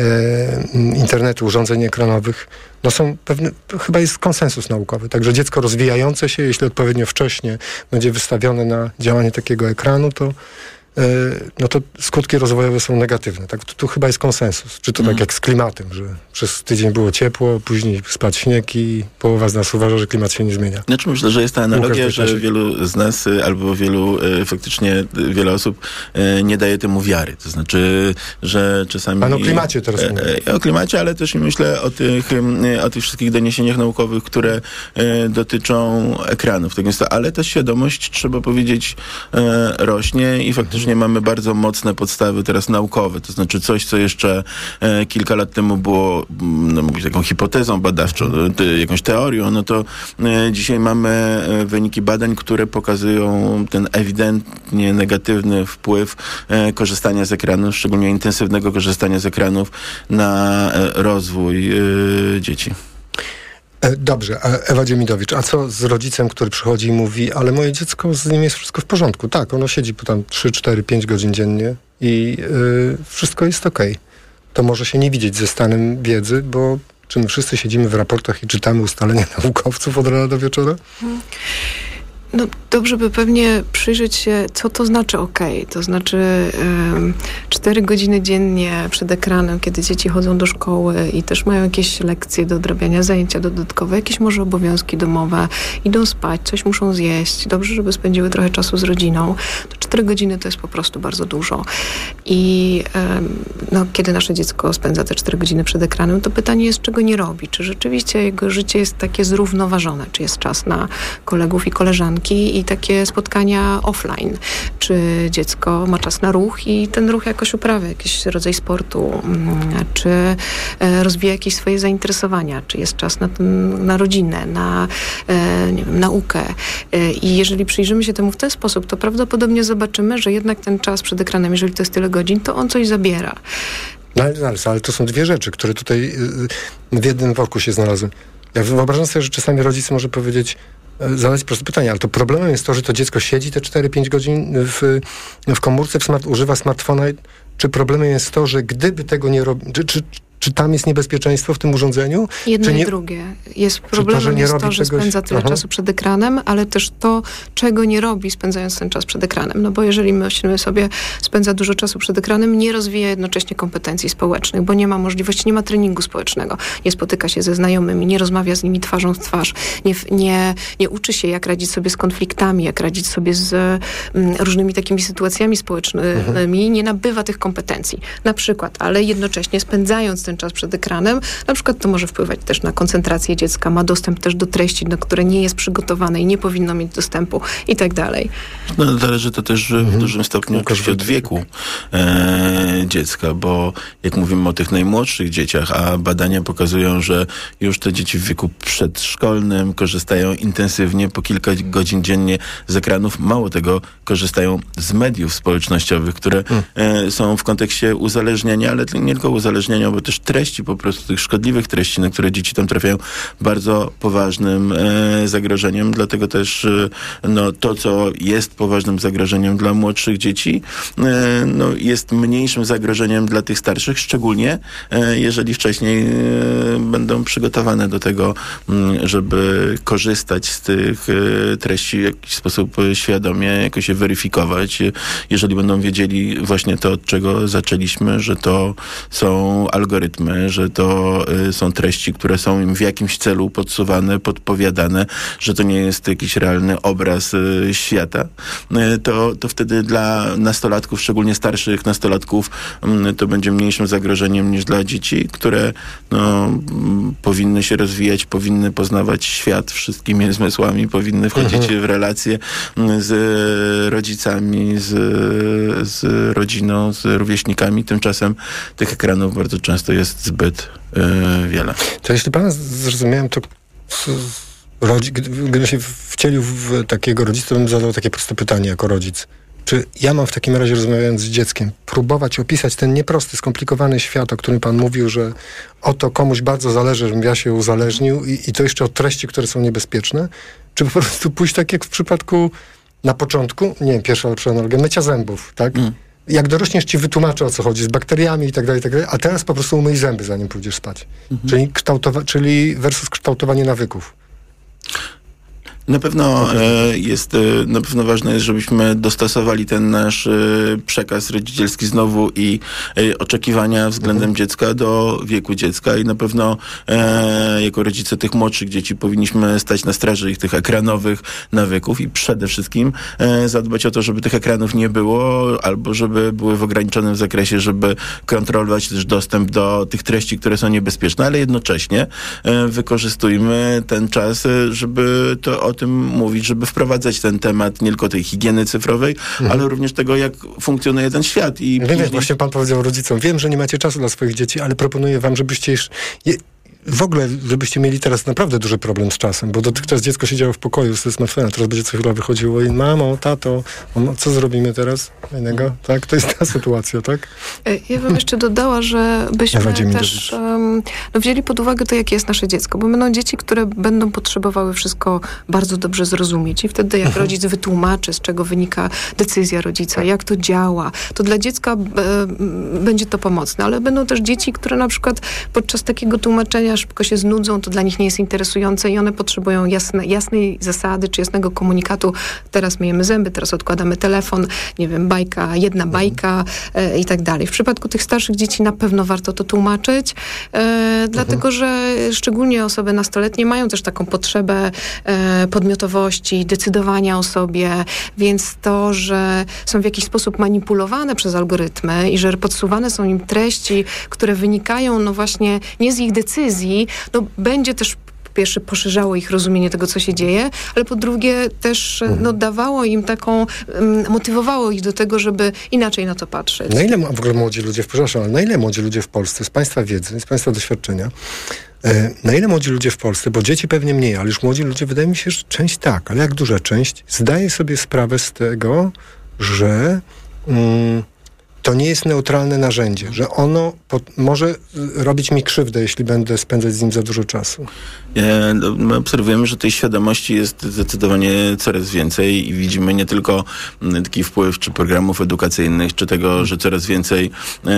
[SPEAKER 3] internetu, urządzeń ekranowych, no są pewne, chyba jest konsensus naukowy. Także dziecko rozwijające się, jeśli odpowiednio wcześnie będzie wystawione na działanie takiego ekranu, to no to skutki rozwojowe są negatywne. Tak? Tu, tu chyba jest konsensus. Czy to mm. tak jak z klimatem, że przez tydzień było ciepło, później spadł śnieg i połowa z nas uważa, że klimat się nie zmienia.
[SPEAKER 19] Znaczy myślę, że jest ta analogia, że wielu z nas albo wielu, faktycznie wiele osób nie daje temu wiary. To znaczy, że czasami...
[SPEAKER 3] Pan o klimacie teraz mówię.
[SPEAKER 19] O klimacie, ale też myślę o tych, o tych wszystkich doniesieniach naukowych, które dotyczą ekranów. Tak jest to, ale ta świadomość, trzeba powiedzieć, rośnie i faktycznie mamy bardzo mocne podstawy teraz naukowe. To znaczy coś, co jeszcze kilka lat temu było no, mówić taką hipotezą badawczą, jakąś teorią, no to dzisiaj mamy wyniki badań, które pokazują ten ewidentnie negatywny wpływ korzystania z ekranów, szczególnie intensywnego korzystania z ekranów na rozwój dzieci.
[SPEAKER 3] Dobrze, Ewa Dziemidowicz, a co z rodzicem, który przychodzi i mówi, ale moje dziecko, z nim jest wszystko w porządku. Tak, ono siedzi po tam trzy, cztery, pięć godzin dziennie i yy, wszystko jest okej. Okay. To może się nie widzieć ze stanem wiedzy, bo czy my wszyscy siedzimy w raportach i czytamy ustalenia naukowców od rana do wieczora?
[SPEAKER 20] Hmm. No dobrze by pewnie przyjrzeć się, co to znaczy okej. Okay. To znaczy cztery um, godziny dziennie przed ekranem, kiedy dzieci chodzą do szkoły i też mają jakieś lekcje do odrabiania, zajęcia dodatkowe, jakieś może obowiązki domowe, idą spać, coś muszą zjeść. Dobrze, żeby spędziły trochę czasu z rodziną. To cztery godziny to jest po prostu bardzo dużo. I um, no, kiedy nasze dziecko spędza te cztery godziny przed ekranem, to pytanie jest, czego nie robi. Czy rzeczywiście jego życie jest takie zrównoważone? Czy jest czas na kolegów i koleżanki i takie spotkania offline. Czy dziecko ma czas na ruch i ten ruch jakoś uprawia, jakiś rodzaj sportu, czy rozwija jakieś swoje zainteresowania, czy jest czas na, na rodzinę, na nie wiem, naukę. I jeżeli przyjrzymy się temu w ten sposób, to prawdopodobnie zobaczymy, że jednak ten czas przed ekranem, jeżeli to jest tyle godzin, to on coś zabiera.
[SPEAKER 3] No ale, ale to są dwie rzeczy, które tutaj w jednym worku się znalazły. Ja wyobrażam sobie, że czasami rodzic może powiedzieć, zadać proste pytanie, ale to problemem jest to, że to dziecko siedzi te cztery pięć godzin w, w komórce, w smart, używa smartfona. Czy problemem jest to, że gdyby tego nie robił, czy, czy, czy tam jest niebezpieczeństwo w tym urządzeniu?
[SPEAKER 20] Jedno
[SPEAKER 3] czy nie,
[SPEAKER 20] i drugie. Jest problemem
[SPEAKER 3] to, że
[SPEAKER 20] jest to, że
[SPEAKER 3] czegoś...
[SPEAKER 20] spędza tyle Aha. czasu przed ekranem, ale też to, czego nie robi, spędzając ten czas przed ekranem. No bo jeżeli myślimy sobie, spędza dużo czasu przed ekranem, nie rozwija jednocześnie kompetencji społecznych, bo nie ma możliwości, nie ma treningu społecznego. Nie spotyka się ze znajomymi, nie rozmawia z nimi twarzą w twarz, nie, nie, nie uczy się, jak radzić sobie z konfliktami, jak radzić sobie z mm, różnymi takimi sytuacjami społecznymi, mhm. nie nabywa tych kompetencji. Na przykład, ale jednocześnie spędzając ten czas przed ekranem, na przykład to może wpływać też na koncentrację dziecka, ma dostęp też do treści, do które nie jest przygotowane i nie powinno mieć dostępu i tak dalej.
[SPEAKER 19] No, zależy to też w dużym stopniu oczywiście od wieku e, dziecka, bo jak mówimy o tych najmłodszych dzieciach, a badania pokazują, że już te dzieci w wieku przedszkolnym korzystają intensywnie po kilka godzin dziennie z ekranów. Mało tego, korzystają z mediów społecznościowych, które e, są w kontekście uzależnienia, ale nie tylko uzależnienia, bo też treści, po prostu tych szkodliwych treści, na które dzieci tam trafiają, bardzo poważnym e, zagrożeniem. Dlatego też e, no, to, co jest poważnym zagrożeniem dla młodszych dzieci, e, no, jest mniejszym zagrożeniem dla tych starszych, szczególnie e, jeżeli wcześniej e, będą przygotowane do tego, m, żeby korzystać z tych e, treści w jakiś sposób świadomie, jakoś je weryfikować. Jeżeli będą wiedzieli właśnie to, od czego zaczęliśmy, że to są algorytmy, że to y, są treści, które są im w jakimś celu podsuwane, podpowiadane, że to nie jest jakiś realny obraz y, świata, y, to, to wtedy dla nastolatków, szczególnie starszych nastolatków, y, to będzie mniejszym zagrożeniem niż dla dzieci, które no, y, powinny się rozwijać, powinny poznawać świat wszystkimi zmysłami, powinny wchodzić mhm. w relacje y, z rodzicami, z, z rodziną, z rówieśnikami. Tymczasem tych ekranów bardzo często jest zbyt yy, wiele.
[SPEAKER 3] To jeśli pana zrozumiałem, to rodzi, gdybym się wcielił w takiego rodzica, to bym zadał takie proste pytanie jako rodzic. Czy ja mam w takim razie, rozmawiając z dzieckiem, próbować opisać ten nieprosty, skomplikowany świat, o którym pan mówił, że oto komuś bardzo zależy, żebym ja się uzależnił i, i to jeszcze od treści, które są niebezpieczne? Czy po prostu pójść tak jak w przypadku na początku, nie wiem, pierwsza lepsza analogia, mycia zębów, tak? Mm. Jak dorośniesz, ci wytłumaczę, o co chodzi z bakteriami i tak dalej, i tak dalej, a teraz po prostu umyj zęby, zanim pójdziesz spać. Mhm. Czyli, kształtowa- czyli versus kształtowanie nawyków.
[SPEAKER 19] Na pewno e, jest, e, na pewno ważne jest, żebyśmy dostosowali ten nasz e, przekaz rodzicielski znowu i e, oczekiwania względem mhm. dziecka do wieku dziecka i na pewno e, jako rodzice tych młodszych dzieci powinniśmy stać na straży ich tych ekranowych nawyków i przede wszystkim e, zadbać o to, żeby tych ekranów nie było albo żeby były w ograniczonym zakresie, żeby kontrolować też dostęp do tych treści, które są niebezpieczne, ale jednocześnie e, wykorzystujmy ten czas, e, żeby to o tym mówić, żeby wprowadzać ten temat nie tylko tej higieny cyfrowej, mhm. ale również tego, jak funkcjonuje ten świat. I
[SPEAKER 3] wiem, później... właśnie pan powiedział rodzicom, wiem, że nie macie czasu dla swoich dzieci, ale proponuję wam, żebyście już... Je... W ogóle, żebyście mieli teraz naprawdę duży problem z czasem, bo dotychczas dziecko siedziało w pokoju ze smartfonem, teraz będzie co chwila wychodziło i mamo, tato, mamo, co zrobimy teraz? Fajnego? Tak? To jest ta sytuacja, tak?
[SPEAKER 20] Ja bym jeszcze dodała, że byśmy też um, no, wzięli pod uwagę to, jakie jest nasze dziecko, bo będą dzieci, które będą potrzebowały wszystko bardzo dobrze zrozumieć i wtedy jak rodzic wytłumaczy, z czego wynika decyzja rodzica, jak to działa, to dla dziecka e, będzie to pomocne, ale będą też dzieci, które na przykład podczas takiego tłumaczenia szybko się znudzą, to dla nich nie jest interesujące i one potrzebują jasne, jasnej zasady, czy jasnego komunikatu. Teraz myjemy zęby, teraz odkładamy telefon, nie wiem, bajka, jedna bajka e, i tak dalej. W przypadku tych starszych dzieci na pewno warto to tłumaczyć, e, mhm. dlatego, że szczególnie osoby nastoletnie mają też taką potrzebę e, podmiotowości, decydowania o sobie, więc to, że są w jakiś sposób manipulowane przez algorytmy i że podsuwane są im treści, które wynikają no właśnie nie z ich decyzji, no będzie też po pierwsze poszerzało ich rozumienie tego, co się dzieje, ale po drugie też no, dawało im taką, um, motywowało ich do tego, żeby inaczej na to patrzeć.
[SPEAKER 3] Na ile w ogóle młodzi ludzie, przepraszam, ale na ile młodzi ludzie w Polsce, z państwa wiedzy, z państwa doświadczenia, e, na ile młodzi ludzie w Polsce, bo dzieci pewnie mniej, ale już młodzi ludzie, wydaje mi się, że część tak, ale jak duża część, zdaje sobie sprawę z tego, że mm, to nie jest neutralne narzędzie, że ono pod, może robić mi krzywdę, jeśli będę spędzać z nim za dużo czasu.
[SPEAKER 19] E, no, my obserwujemy, że tej świadomości jest zdecydowanie coraz więcej i widzimy nie tylko m, taki wpływ czy programów edukacyjnych, czy tego, że coraz więcej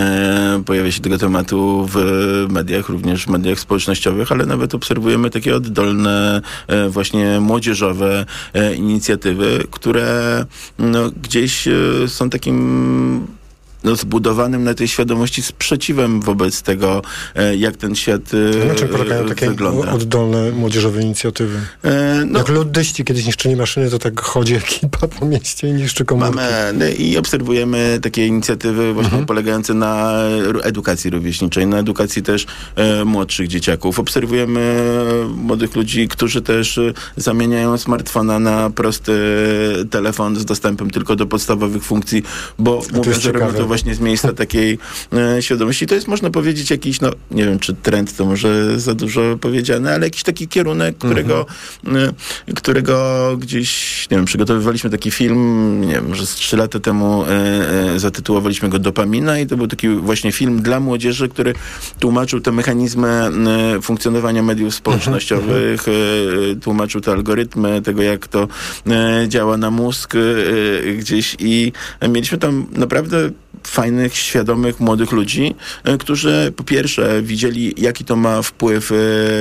[SPEAKER 19] e, pojawia się tego tematu w mediach, również w mediach społecznościowych, ale nawet obserwujemy takie oddolne, e, właśnie młodzieżowe e, inicjatywy, które no, gdzieś e, są takim no, zbudowanym na tej świadomości sprzeciwem wobec tego, e, jak ten świat e,
[SPEAKER 3] na czym polegają takie
[SPEAKER 19] wygląda.
[SPEAKER 3] Oddolne młodzieżowe inicjatywy? E, no, jak luddyści kiedyś niszczyli maszyny, to tak chodzi ekipa po mieście i niszczy komórki.
[SPEAKER 19] Mamy i obserwujemy takie inicjatywy właśnie mhm. polegające na edukacji rówieśniczej, na edukacji też e, młodszych dzieciaków. Obserwujemy młodych ludzi, którzy też e, zamieniają smartfona na prosty telefon z dostępem tylko do podstawowych funkcji, bo mówią, że robią to właśnie z miejsca takiej e, świadomości. To jest, można powiedzieć, jakiś, no nie wiem, czy trend to może za dużo powiedziane, ale jakiś taki kierunek, którego, mhm. e, którego gdzieś, nie wiem, przygotowywaliśmy taki film, nie wiem, że z trzy lata temu e, e, zatytułowaliśmy go Dopamina i to był taki właśnie film dla młodzieży, który tłumaczył te mechanizmy e, funkcjonowania mediów społecznościowych, e, tłumaczył te algorytmy, tego jak to e, działa na mózg e, gdzieś i mieliśmy tam naprawdę fajnych, świadomych, młodych ludzi, e, którzy po pierwsze widzieli, jaki to ma wpływ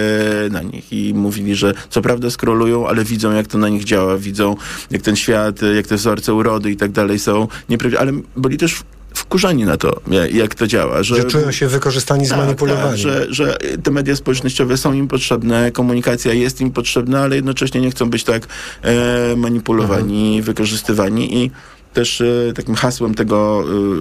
[SPEAKER 19] e, na nich i mówili, że co prawda scrollują, ale widzą, jak to na nich działa, widzą, jak ten świat, jak te wzorce urody i tak dalej są nieprawdziwe, ale byli też wkurzeni na to, jak to działa. Że,
[SPEAKER 3] że czują się wykorzystani,
[SPEAKER 19] tak,
[SPEAKER 3] zmanipulowani.
[SPEAKER 19] Tak, że, że te media społecznościowe są im potrzebne, komunikacja jest im potrzebna, ale jednocześnie nie chcą być tak e, manipulowani, mhm. wykorzystywani i też e, takim hasłem tego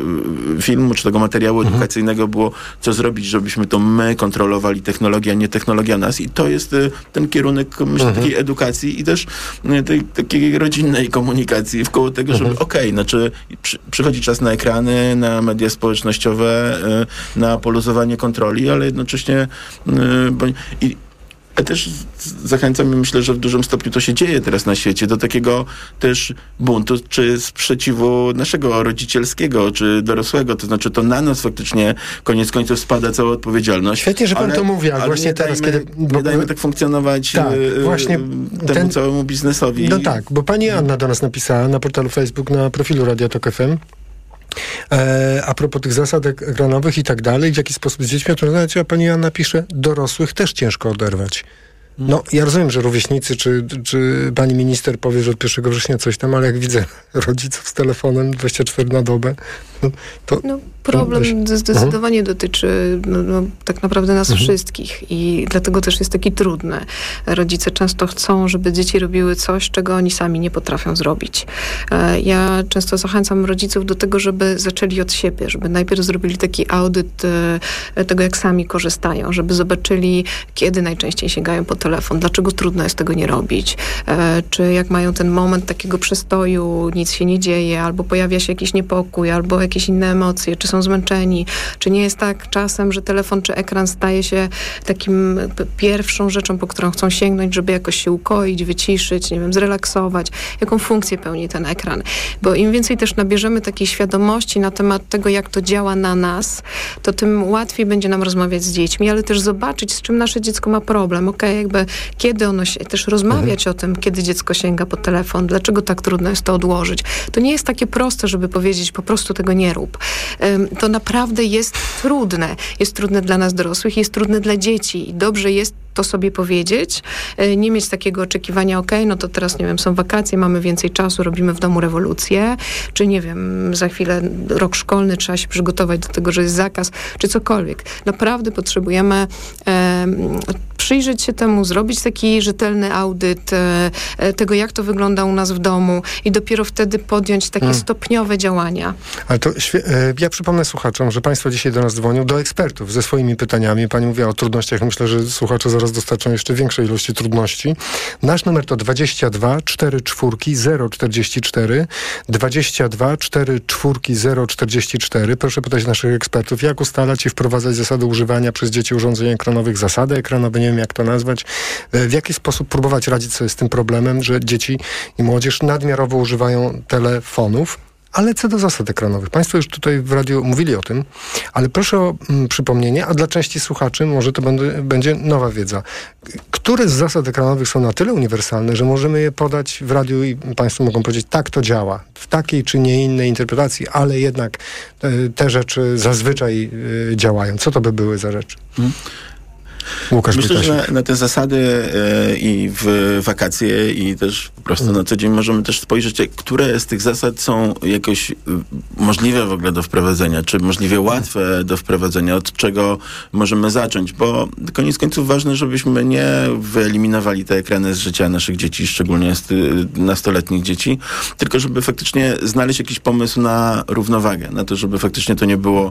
[SPEAKER 19] e, filmu, czy tego materiału mhm. edukacyjnego było, co zrobić, żebyśmy to my kontrolowali technologię, a nie technologia nas. I to jest e, ten kierunek, myślę, mhm. takiej edukacji i też e, tej takiej rodzinnej komunikacji wkoło tego, żeby mhm. okej, okay, znaczy przy, przychodzi czas na ekrany, na media społecznościowe, e, na poluzowanie kontroli, ale jednocześnie e, bo, i ja też zachęcam i myślę, że w dużym stopniu to się dzieje teraz na świecie, do takiego też buntu, czy sprzeciwu naszego rodzicielskiego, czy dorosłego, to znaczy to na nas faktycznie koniec końców spada cała odpowiedzialność.
[SPEAKER 3] Świetnie, że pan
[SPEAKER 19] ale,
[SPEAKER 3] to mówi, ale właśnie teraz,
[SPEAKER 19] dajmy,
[SPEAKER 3] kiedy...
[SPEAKER 19] Nie dajmy tak funkcjonować tak, e, właśnie temu ten, całemu biznesowi.
[SPEAKER 3] No tak, bo pani Anna do nas napisała na portalu Facebook, na profilu Radia Tok F M, E, a propos tych zasad ekranowych i tak dalej, w jaki sposób z dziećmi, to znaczy, a pani Anna pisze, dorosłych też ciężko oderwać. No, ja rozumiem, że rówieśnicy, czy, czy pani minister powie, że od pierwszego września coś tam, ale jak widzę rodziców z telefonem dwadzieścia cztery na dobę, to...
[SPEAKER 20] No, problem
[SPEAKER 3] to
[SPEAKER 20] zdecydowanie uh-huh. dotyczy no, no, tak naprawdę nas uh-huh. wszystkich i dlatego też jest taki trudny. Rodzice często chcą, żeby dzieci robiły coś, czego oni sami nie potrafią zrobić. Ja często zachęcam rodziców do tego, żeby zaczęli od siebie, żeby najpierw zrobili taki audyt tego, jak sami korzystają, żeby zobaczyli, kiedy najczęściej sięgają po telefon, dlaczego trudno jest tego nie robić, czy jak mają ten moment takiego przestoju, nic się nie dzieje, albo pojawia się jakiś niepokój, albo jakieś inne emocje, czy są zmęczeni, czy nie jest tak czasem, że telefon czy ekran staje się takim pierwszą rzeczą, po którą chcą sięgnąć, żeby jakoś się ukoić, wyciszyć, nie wiem, zrelaksować, jaką funkcję pełni ten ekran. Bo im więcej też nabierzemy takiej świadomości na temat tego, jak to działa na nas, to tym łatwiej będzie nam rozmawiać z dziećmi, ale też zobaczyć, z czym nasze dziecko ma problem. Okej, okay, jakby kiedy ono się, też rozmawiać mhm. o tym, kiedy dziecko sięga po telefon, dlaczego tak trudno jest to odłożyć. To nie jest takie proste, żeby powiedzieć, po prostu tego nie rób. To naprawdę jest trudne. Jest trudne dla nas dorosłych, jest trudne dla dzieci i dobrze jest to sobie powiedzieć, nie mieć takiego oczekiwania, okej, okay, no to teraz, nie wiem, są wakacje, mamy więcej czasu, robimy w domu rewolucję, czy nie wiem, za chwilę rok szkolny, trzeba się przygotować do tego, że jest zakaz, czy cokolwiek. Naprawdę potrzebujemy e, przyjrzeć się temu, zrobić taki rzetelny audyt e, tego, jak to wygląda u nas w domu i dopiero wtedy podjąć takie hmm. stopniowe działania.
[SPEAKER 3] Ale to ja przypomnę słuchaczom, że państwo dzisiaj do nas dzwonią, do ekspertów ze swoimi pytaniami. Pani mówiła o trudnościach. Myślę, że słuchacze zaraz dostarczą jeszcze większej ilości trudności. Nasz numer to dwadzieścia dwa cztery cztery zero czterdzieści cztery, dwadzieścia dwa cztery cztery zero czterdzieści cztery. Proszę pytać naszych ekspertów, jak ustalać i wprowadzać zasady używania przez dzieci urządzeń ekranowych, zasady ekranowe, nie wiem jak to nazwać, w jaki sposób próbować radzić sobie z tym problemem, że dzieci i młodzież nadmiarowo używają telefonów. Ale co do zasad ekranowych. Państwo już tutaj w radiu mówili o tym, ale proszę o mm, przypomnienie, a dla części słuchaczy może to będzie, będzie nowa wiedza. Które z zasad ekranowych są na tyle uniwersalne, że możemy je podać w radiu i państwo mogą powiedzieć, tak to działa, w takiej czy nie innej interpretacji, ale jednak te, te rzeczy zazwyczaj y, działają. Co to by były za rzeczy? Hmm. Łukasz
[SPEAKER 19] Myślę,
[SPEAKER 3] Wojtasiuk.
[SPEAKER 19] że na te zasady e, i w wakacje i też po prostu na co dzień możemy też spojrzeć, które z tych zasad są jakoś możliwe w ogóle do wprowadzenia, czy możliwie łatwe do wprowadzenia, od czego możemy zacząć, bo koniec końców ważne, żebyśmy nie wyeliminowali te ekrany z życia naszych dzieci, szczególnie nastoletnich dzieci, tylko żeby faktycznie znaleźć jakiś pomysł na równowagę, na to, żeby faktycznie to nie było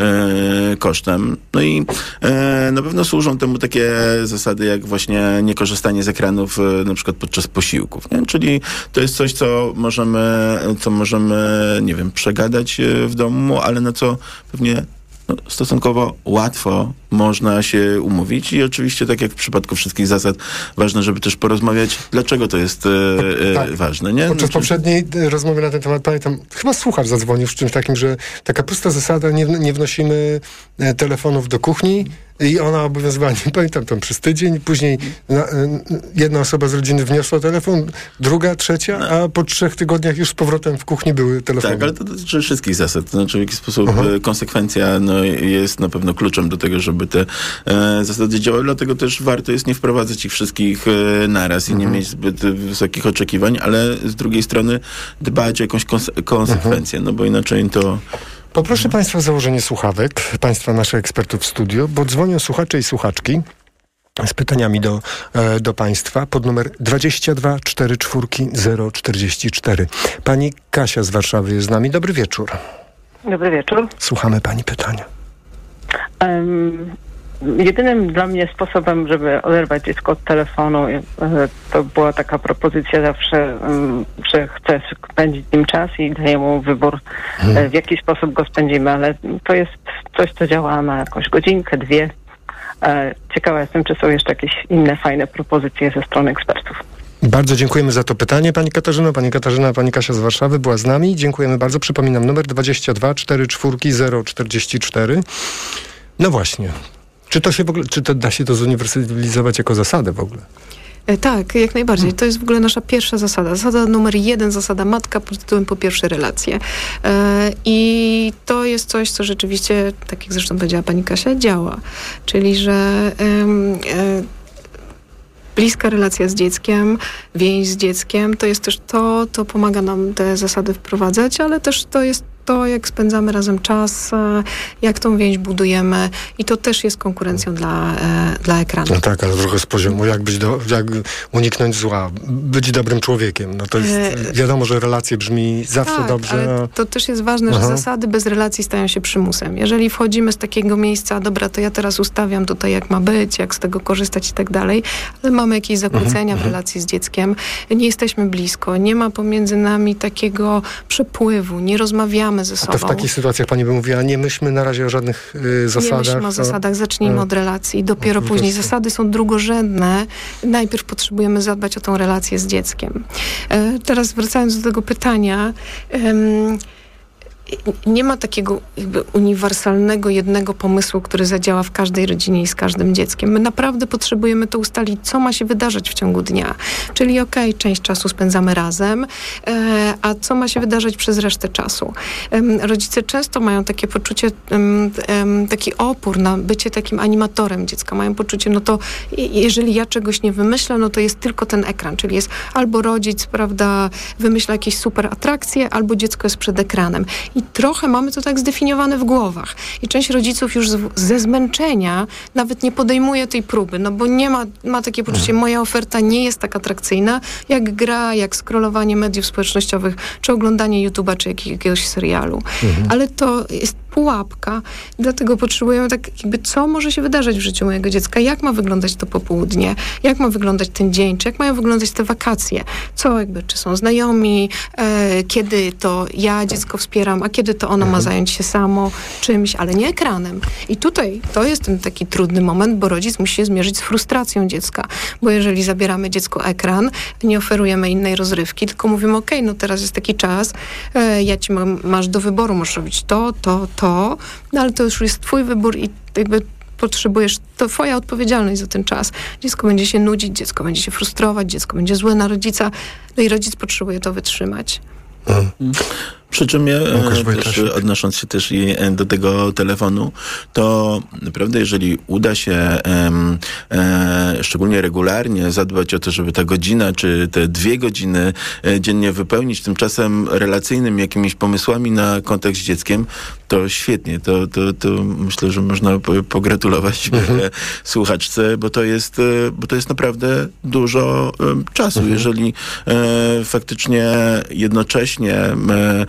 [SPEAKER 19] e, kosztem. No i e, na pewno służą temu takie zasady, jak właśnie niekorzystanie z ekranów na przykład podczas posiłków, nie? Czyli to jest coś, co możemy, co możemy, nie wiem, przegadać w domu, ale na co pewnie no, stosunkowo łatwo można się umówić i oczywiście, tak jak w przypadku wszystkich zasad, ważne, żeby też porozmawiać, dlaczego to jest e, tak. ważne, nie?
[SPEAKER 3] Podczas
[SPEAKER 19] znaczy...
[SPEAKER 3] poprzedniej rozmowy na ten temat, pamiętam, chyba słuchacz zadzwonił z czymś takim, że taka prosta zasada, nie, nie wnosimy telefonów do kuchni i ona obowiązywała, nie pamiętam, tam przez tydzień, później na, jedna osoba z rodziny wniosła telefon, druga, trzecia, no. a po trzech tygodniach już z powrotem w kuchni były telefony.
[SPEAKER 19] Tak, ale to dotyczy wszystkich zasad. To znaczy, w jaki sposób uh-huh. konsekwencja no, jest na pewno kluczem do tego, żeby te e, zasady działały, dlatego też warto jest nie wprowadzać ich wszystkich e, naraz i uh-huh. nie mieć zbyt wysokich oczekiwań, ale z drugiej strony dbać o jakąś konse- konsekwencję, uh-huh. no bo inaczej to...
[SPEAKER 3] Poproszę Państwa o założenie słuchawek, Państwa naszych ekspertów w studio, bo dzwonią słuchacze i słuchaczki z pytaniami do, e, do Państwa pod numer dwadzieścia dwa cztery cztery zero czterdzieści cztery. Pani Kasia z Warszawy jest z nami. Dobry wieczór.
[SPEAKER 21] Dobry wieczór.
[SPEAKER 3] Słuchamy Pani pytania.
[SPEAKER 21] Um, jedynym dla mnie sposobem, żeby oderwać dziecko od telefonu, e, to była taka propozycja zawsze, um, że chcę spędzić nim czas i daję mu wybór, hmm. e, w jaki sposób go spędzimy, ale to jest coś, co działa na jakąś godzinkę, dwie. E, ciekawa jestem, czy są jeszcze jakieś inne fajne propozycje ze strony ekspertów.
[SPEAKER 3] Bardzo dziękujemy za to pytanie, Pani Katarzyna. Pani Katarzyna, Pani Kasia z Warszawy była z nami. Dziękujemy bardzo. Przypominam, numer dwadzieścia dwa cztery cztery zero czterdzieści cztery. No właśnie. Czy to się w ogóle, czy to da się to zuniwersalizować jako zasadę w ogóle?
[SPEAKER 20] Tak, jak najbardziej. To jest w ogóle nasza pierwsza zasada. Zasada numer jeden, zasada matka pod tytułem po pierwsze relacje. I to jest coś, co rzeczywiście, tak jak zresztą powiedziała Pani Kasia, działa. Czyli, że bliska relacja z dzieckiem, więź z dzieckiem, to jest też to, to pomaga nam te zasady wprowadzać, ale też to jest to, jak spędzamy razem czas, jak tą więź budujemy i to też jest konkurencją dla, dla ekranu.
[SPEAKER 3] No tak, ale trochę z poziomu, jak być do, jak uniknąć zła, być dobrym człowiekiem. No to jest, wiadomo, że relacje brzmi zawsze
[SPEAKER 20] tak,
[SPEAKER 3] dobrze.
[SPEAKER 20] Ale
[SPEAKER 3] no.
[SPEAKER 20] to też jest ważne, Aha. że zasady bez relacji stają się przymusem. Jeżeli wchodzimy z takiego miejsca, dobra, to ja teraz ustawiam tutaj, jak ma być, jak z tego korzystać i tak dalej, ale mamy jakieś zakłócenia mhm. w relacji z dzieckiem, nie jesteśmy blisko, nie ma pomiędzy nami takiego przepływu, nie rozmawiamy ze sobą.
[SPEAKER 3] A to w takich sytuacjach pani by mówiła, nie myślmy na razie o żadnych y, zasadach.
[SPEAKER 20] Nie myślmy o
[SPEAKER 3] to...
[SPEAKER 20] zasadach, zacznijmy od relacji. Dopiero no, później. Zasady są drugorzędne. Najpierw potrzebujemy zadbać o tą relację z dzieckiem. E, teraz wracając do tego pytania, em, nie ma takiego jakby uniwersalnego jednego pomysłu, który zadziała w każdej rodzinie i z każdym dzieckiem. My naprawdę potrzebujemy to ustalić, co ma się wydarzyć w ciągu dnia. Czyli okej, okay, część czasu spędzamy razem, e, a co ma się wydarzyć przez resztę czasu. E, rodzice często mają takie poczucie, e, e, taki opór na bycie takim animatorem dziecka. Mają poczucie, no to jeżeli ja czegoś nie wymyślę, no to jest tylko ten ekran. Czyli jest albo rodzic, prawda, wymyśla jakieś super atrakcje, albo dziecko jest przed ekranem. I trochę mamy to tak zdefiniowane w głowach. I część rodziców już z, ze zmęczenia nawet nie podejmuje tej próby, no bo nie ma, ma takie poczucie, moja oferta nie jest tak atrakcyjna, jak gra, jak scrollowanie mediów społecznościowych, czy oglądanie YouTube'a, czy jakiegoś serialu. Mhm. Ale to jest pułapka, dlatego potrzebujemy tak jakby, co może się wydarzyć w życiu mojego dziecka, jak ma wyglądać to popołudnie, jak ma wyglądać ten dzień, czy jak mają wyglądać te wakacje, co jakby, czy są znajomi, e, kiedy to ja dziecko wspieram, a kiedy to ono ma zająć się samo czymś, ale nie ekranem. I tutaj to jest ten taki trudny moment, bo rodzic musi się zmierzyć z frustracją dziecka, bo jeżeli zabieramy dziecku ekran, nie oferujemy innej rozrywki, tylko mówimy, okej, okay, no teraz jest taki czas, e, ja ci mam, masz do wyboru, możesz robić to, to, to, no ale to już jest twój wybór i jakby potrzebujesz, to twoja odpowiedzialność za ten czas. Dziecko będzie się nudzić, dziecko będzie się frustrować, dziecko będzie złe na rodzica, no i rodzic potrzebuje to wytrzymać.
[SPEAKER 19] Hmm. Przy czym ja też, odnosząc się też i do tego telefonu, to naprawdę jeżeli uda się em, e, szczególnie regularnie zadbać o to, żeby ta godzina czy te dwie godziny e, dziennie wypełnić tymczasem relacyjnym jakimiś pomysłami na kontakt z dzieckiem, to świetnie. To, to, to myślę, że można pogratulować mhm. słuchaczce, bo to jest, bo to jest naprawdę dużo e, czasu. Mhm. Jeżeli e, faktycznie jednocześnie e,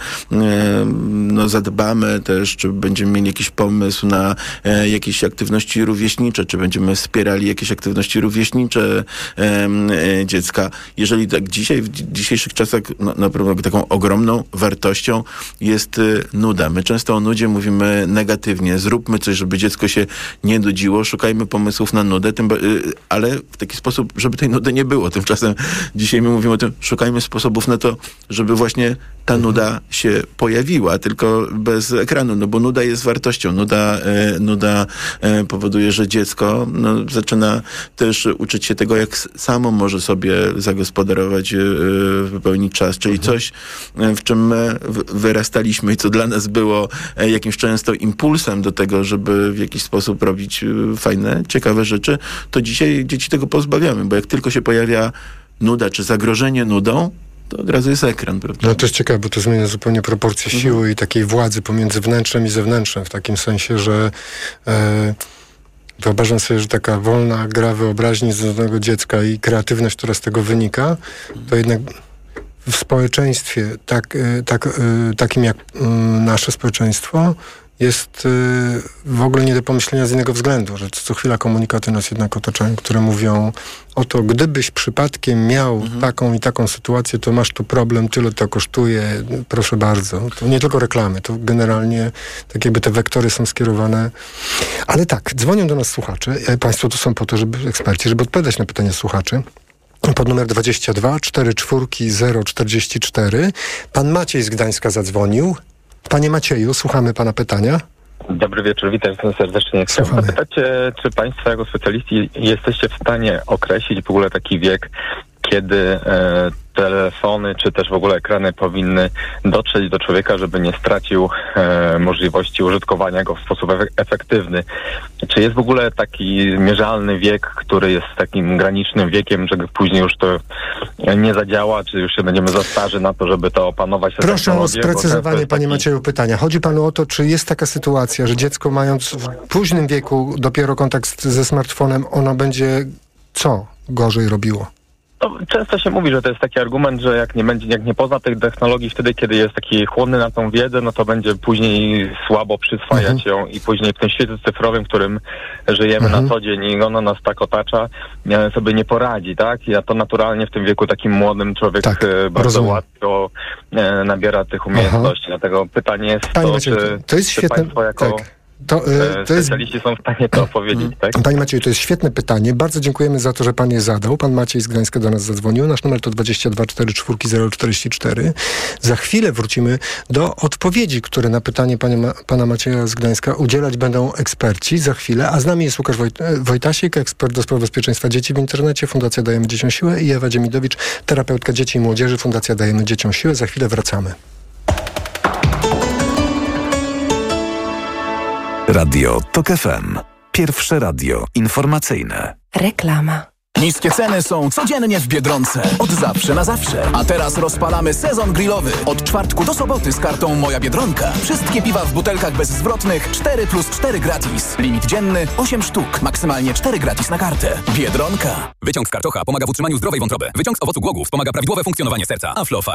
[SPEAKER 19] no, zadbamy też, czy będziemy mieli jakiś pomysł na e, jakieś aktywności rówieśnicze, czy będziemy wspierali jakieś aktywności rówieśnicze e, e, dziecka. Jeżeli tak dzisiaj, w dzisiejszych czasach no, naprawdę taką ogromną wartością jest e, nuda. My często o nudzie mówimy negatywnie. Zróbmy coś, żeby dziecko się nie nudziło. Szukajmy pomysłów na nudę, tym, e, ale w taki sposób, żeby tej nudy nie było. Tymczasem dzisiaj my mówimy o tym, szukajmy sposobów na to, żeby właśnie ta nuda się pojawiła, tylko bez ekranu, no bo nuda jest wartością. Nuda, e, nuda e, powoduje, że dziecko no, zaczyna też uczyć się tego, jak samo może sobie zagospodarować, e, wypełnić czas, czyli coś, e, w czym my wyrastaliśmy i co dla nas było e, jakimś często impulsem do tego, żeby w jakiś sposób robić e, fajne, ciekawe rzeczy, to dzisiaj dzieci tego pozbawiamy, bo jak tylko się pojawia nuda, czy zagrożenie nudą, to od razu jest ekran, prawda?
[SPEAKER 3] No to jest ciekawe, bo to zmienia zupełnie proporcje mhm. siły i takiej władzy pomiędzy wnętrzem i zewnętrzem, w takim sensie, że e, wyobrażam sobie, że taka wolna gra wyobraźni zdolnego dziecka i kreatywność, która z tego wynika, to jednak w społeczeństwie tak, tak, takim jak nasze społeczeństwo jest y, w ogóle nie do pomyślenia z innego względu, że co chwila komunikaty nas jednak otaczają, które mówią o to, gdybyś przypadkiem miał mhm. taką i taką sytuację, to masz tu problem, tyle to kosztuje, proszę bardzo. To nie tylko reklamy, to generalnie tak jakby te wektory są skierowane. Ale tak, dzwonią do nas słuchacze. Państwo tu są po to, żeby eksperci, żeby odpowiadać na pytania słuchaczy. Pod numer dwadzieścia dwa cztery cztery zero czterdzieści cztery. Pan Maciej z Gdańska zadzwonił. Panie Macieju, słuchamy pana pytania.
[SPEAKER 2] Dobry wieczór, witam serdecznie. Chciałem zapytać, czy państwo jako specjaliści jesteście w stanie określić w ogóle taki wiek, kiedy e, telefony czy też w ogóle ekrany powinny dotrzeć do człowieka, żeby nie stracił e, możliwości użytkowania go w sposób e- efektywny. Czy jest w ogóle taki mierzalny wiek, który jest takim granicznym wiekiem, że później już to nie zadziała, czy już się będziemy za starzy na to, żeby to opanować?
[SPEAKER 3] Proszę o sprecyzowanie, panie taki... Macieju, pytania. Chodzi panu o to, czy jest taka sytuacja, że dziecko mając w późnym wieku dopiero kontakt ze smartfonem, ono będzie co gorzej robiło?
[SPEAKER 2] No, często się mówi, że to jest taki argument, że jak nie będzie, jak nie pozna tych technologii wtedy, kiedy jest taki chłonny na tą wiedzę, no to będzie później słabo przyswajać mhm. ją i później w tym świecie cyfrowym, w którym żyjemy mhm. na co dzień i ono nas tak otacza, sobie nie poradzi, tak? I a to naturalnie w tym wieku takim młodym człowiek tak, bardzo rozumiem. łatwo e, nabiera tych umiejętności. Aha. Dlatego pytanie jest
[SPEAKER 3] Panie
[SPEAKER 2] to,
[SPEAKER 3] Maciej,
[SPEAKER 2] czy,
[SPEAKER 3] to jest
[SPEAKER 2] czy
[SPEAKER 3] świetne.
[SPEAKER 2] państwo jako...
[SPEAKER 3] Tak. To, y, to
[SPEAKER 2] specjaliści jest... są w stanie to opowiedzieć, tak?
[SPEAKER 3] Panie Macieju, to jest świetne pytanie. Bardzo dziękujemy za to, że pan je zadał. Pan Maciej z Gdańska do nas zadzwonił. Nasz numer to dwadzieścia dwa czterdzieści cztery zero czterdzieści cztery. Za chwilę wrócimy do odpowiedzi, które na pytanie panie, pana Macieja z Gdańska udzielać będą eksperci. Za chwilę. A z nami jest Łukasz Wojt- Wojtasik, ekspert do spraw bezpieczeństwa dzieci w internecie, Fundacja Dajemy Dzieciom Siłę, i Ewa Dziemidowicz, terapeutka dzieci i młodzieży, Fundacja Dajemy Dzieciom Siłę. Za chwilę wracamy.
[SPEAKER 1] Radio TOK F M. Pierwsze radio informacyjne.
[SPEAKER 22] Reklama.
[SPEAKER 23] Niskie ceny są codziennie w Biedronce. Od zawsze na zawsze. A teraz rozpalamy sezon grillowy. Od czwartku do soboty z kartą Moja Biedronka. Wszystkie piwa w butelkach bezzwrotnych cztery plus cztery gratis. Limit dzienny osiem sztuk. Maksymalnie cztery gratis na kartę. Biedronka.
[SPEAKER 24] Wyciąg z karczocha pomaga w utrzymaniu zdrowej wątroby. Wyciąg z owocu głogów pomaga prawidłowe funkcjonowanie serca. Aflofarm.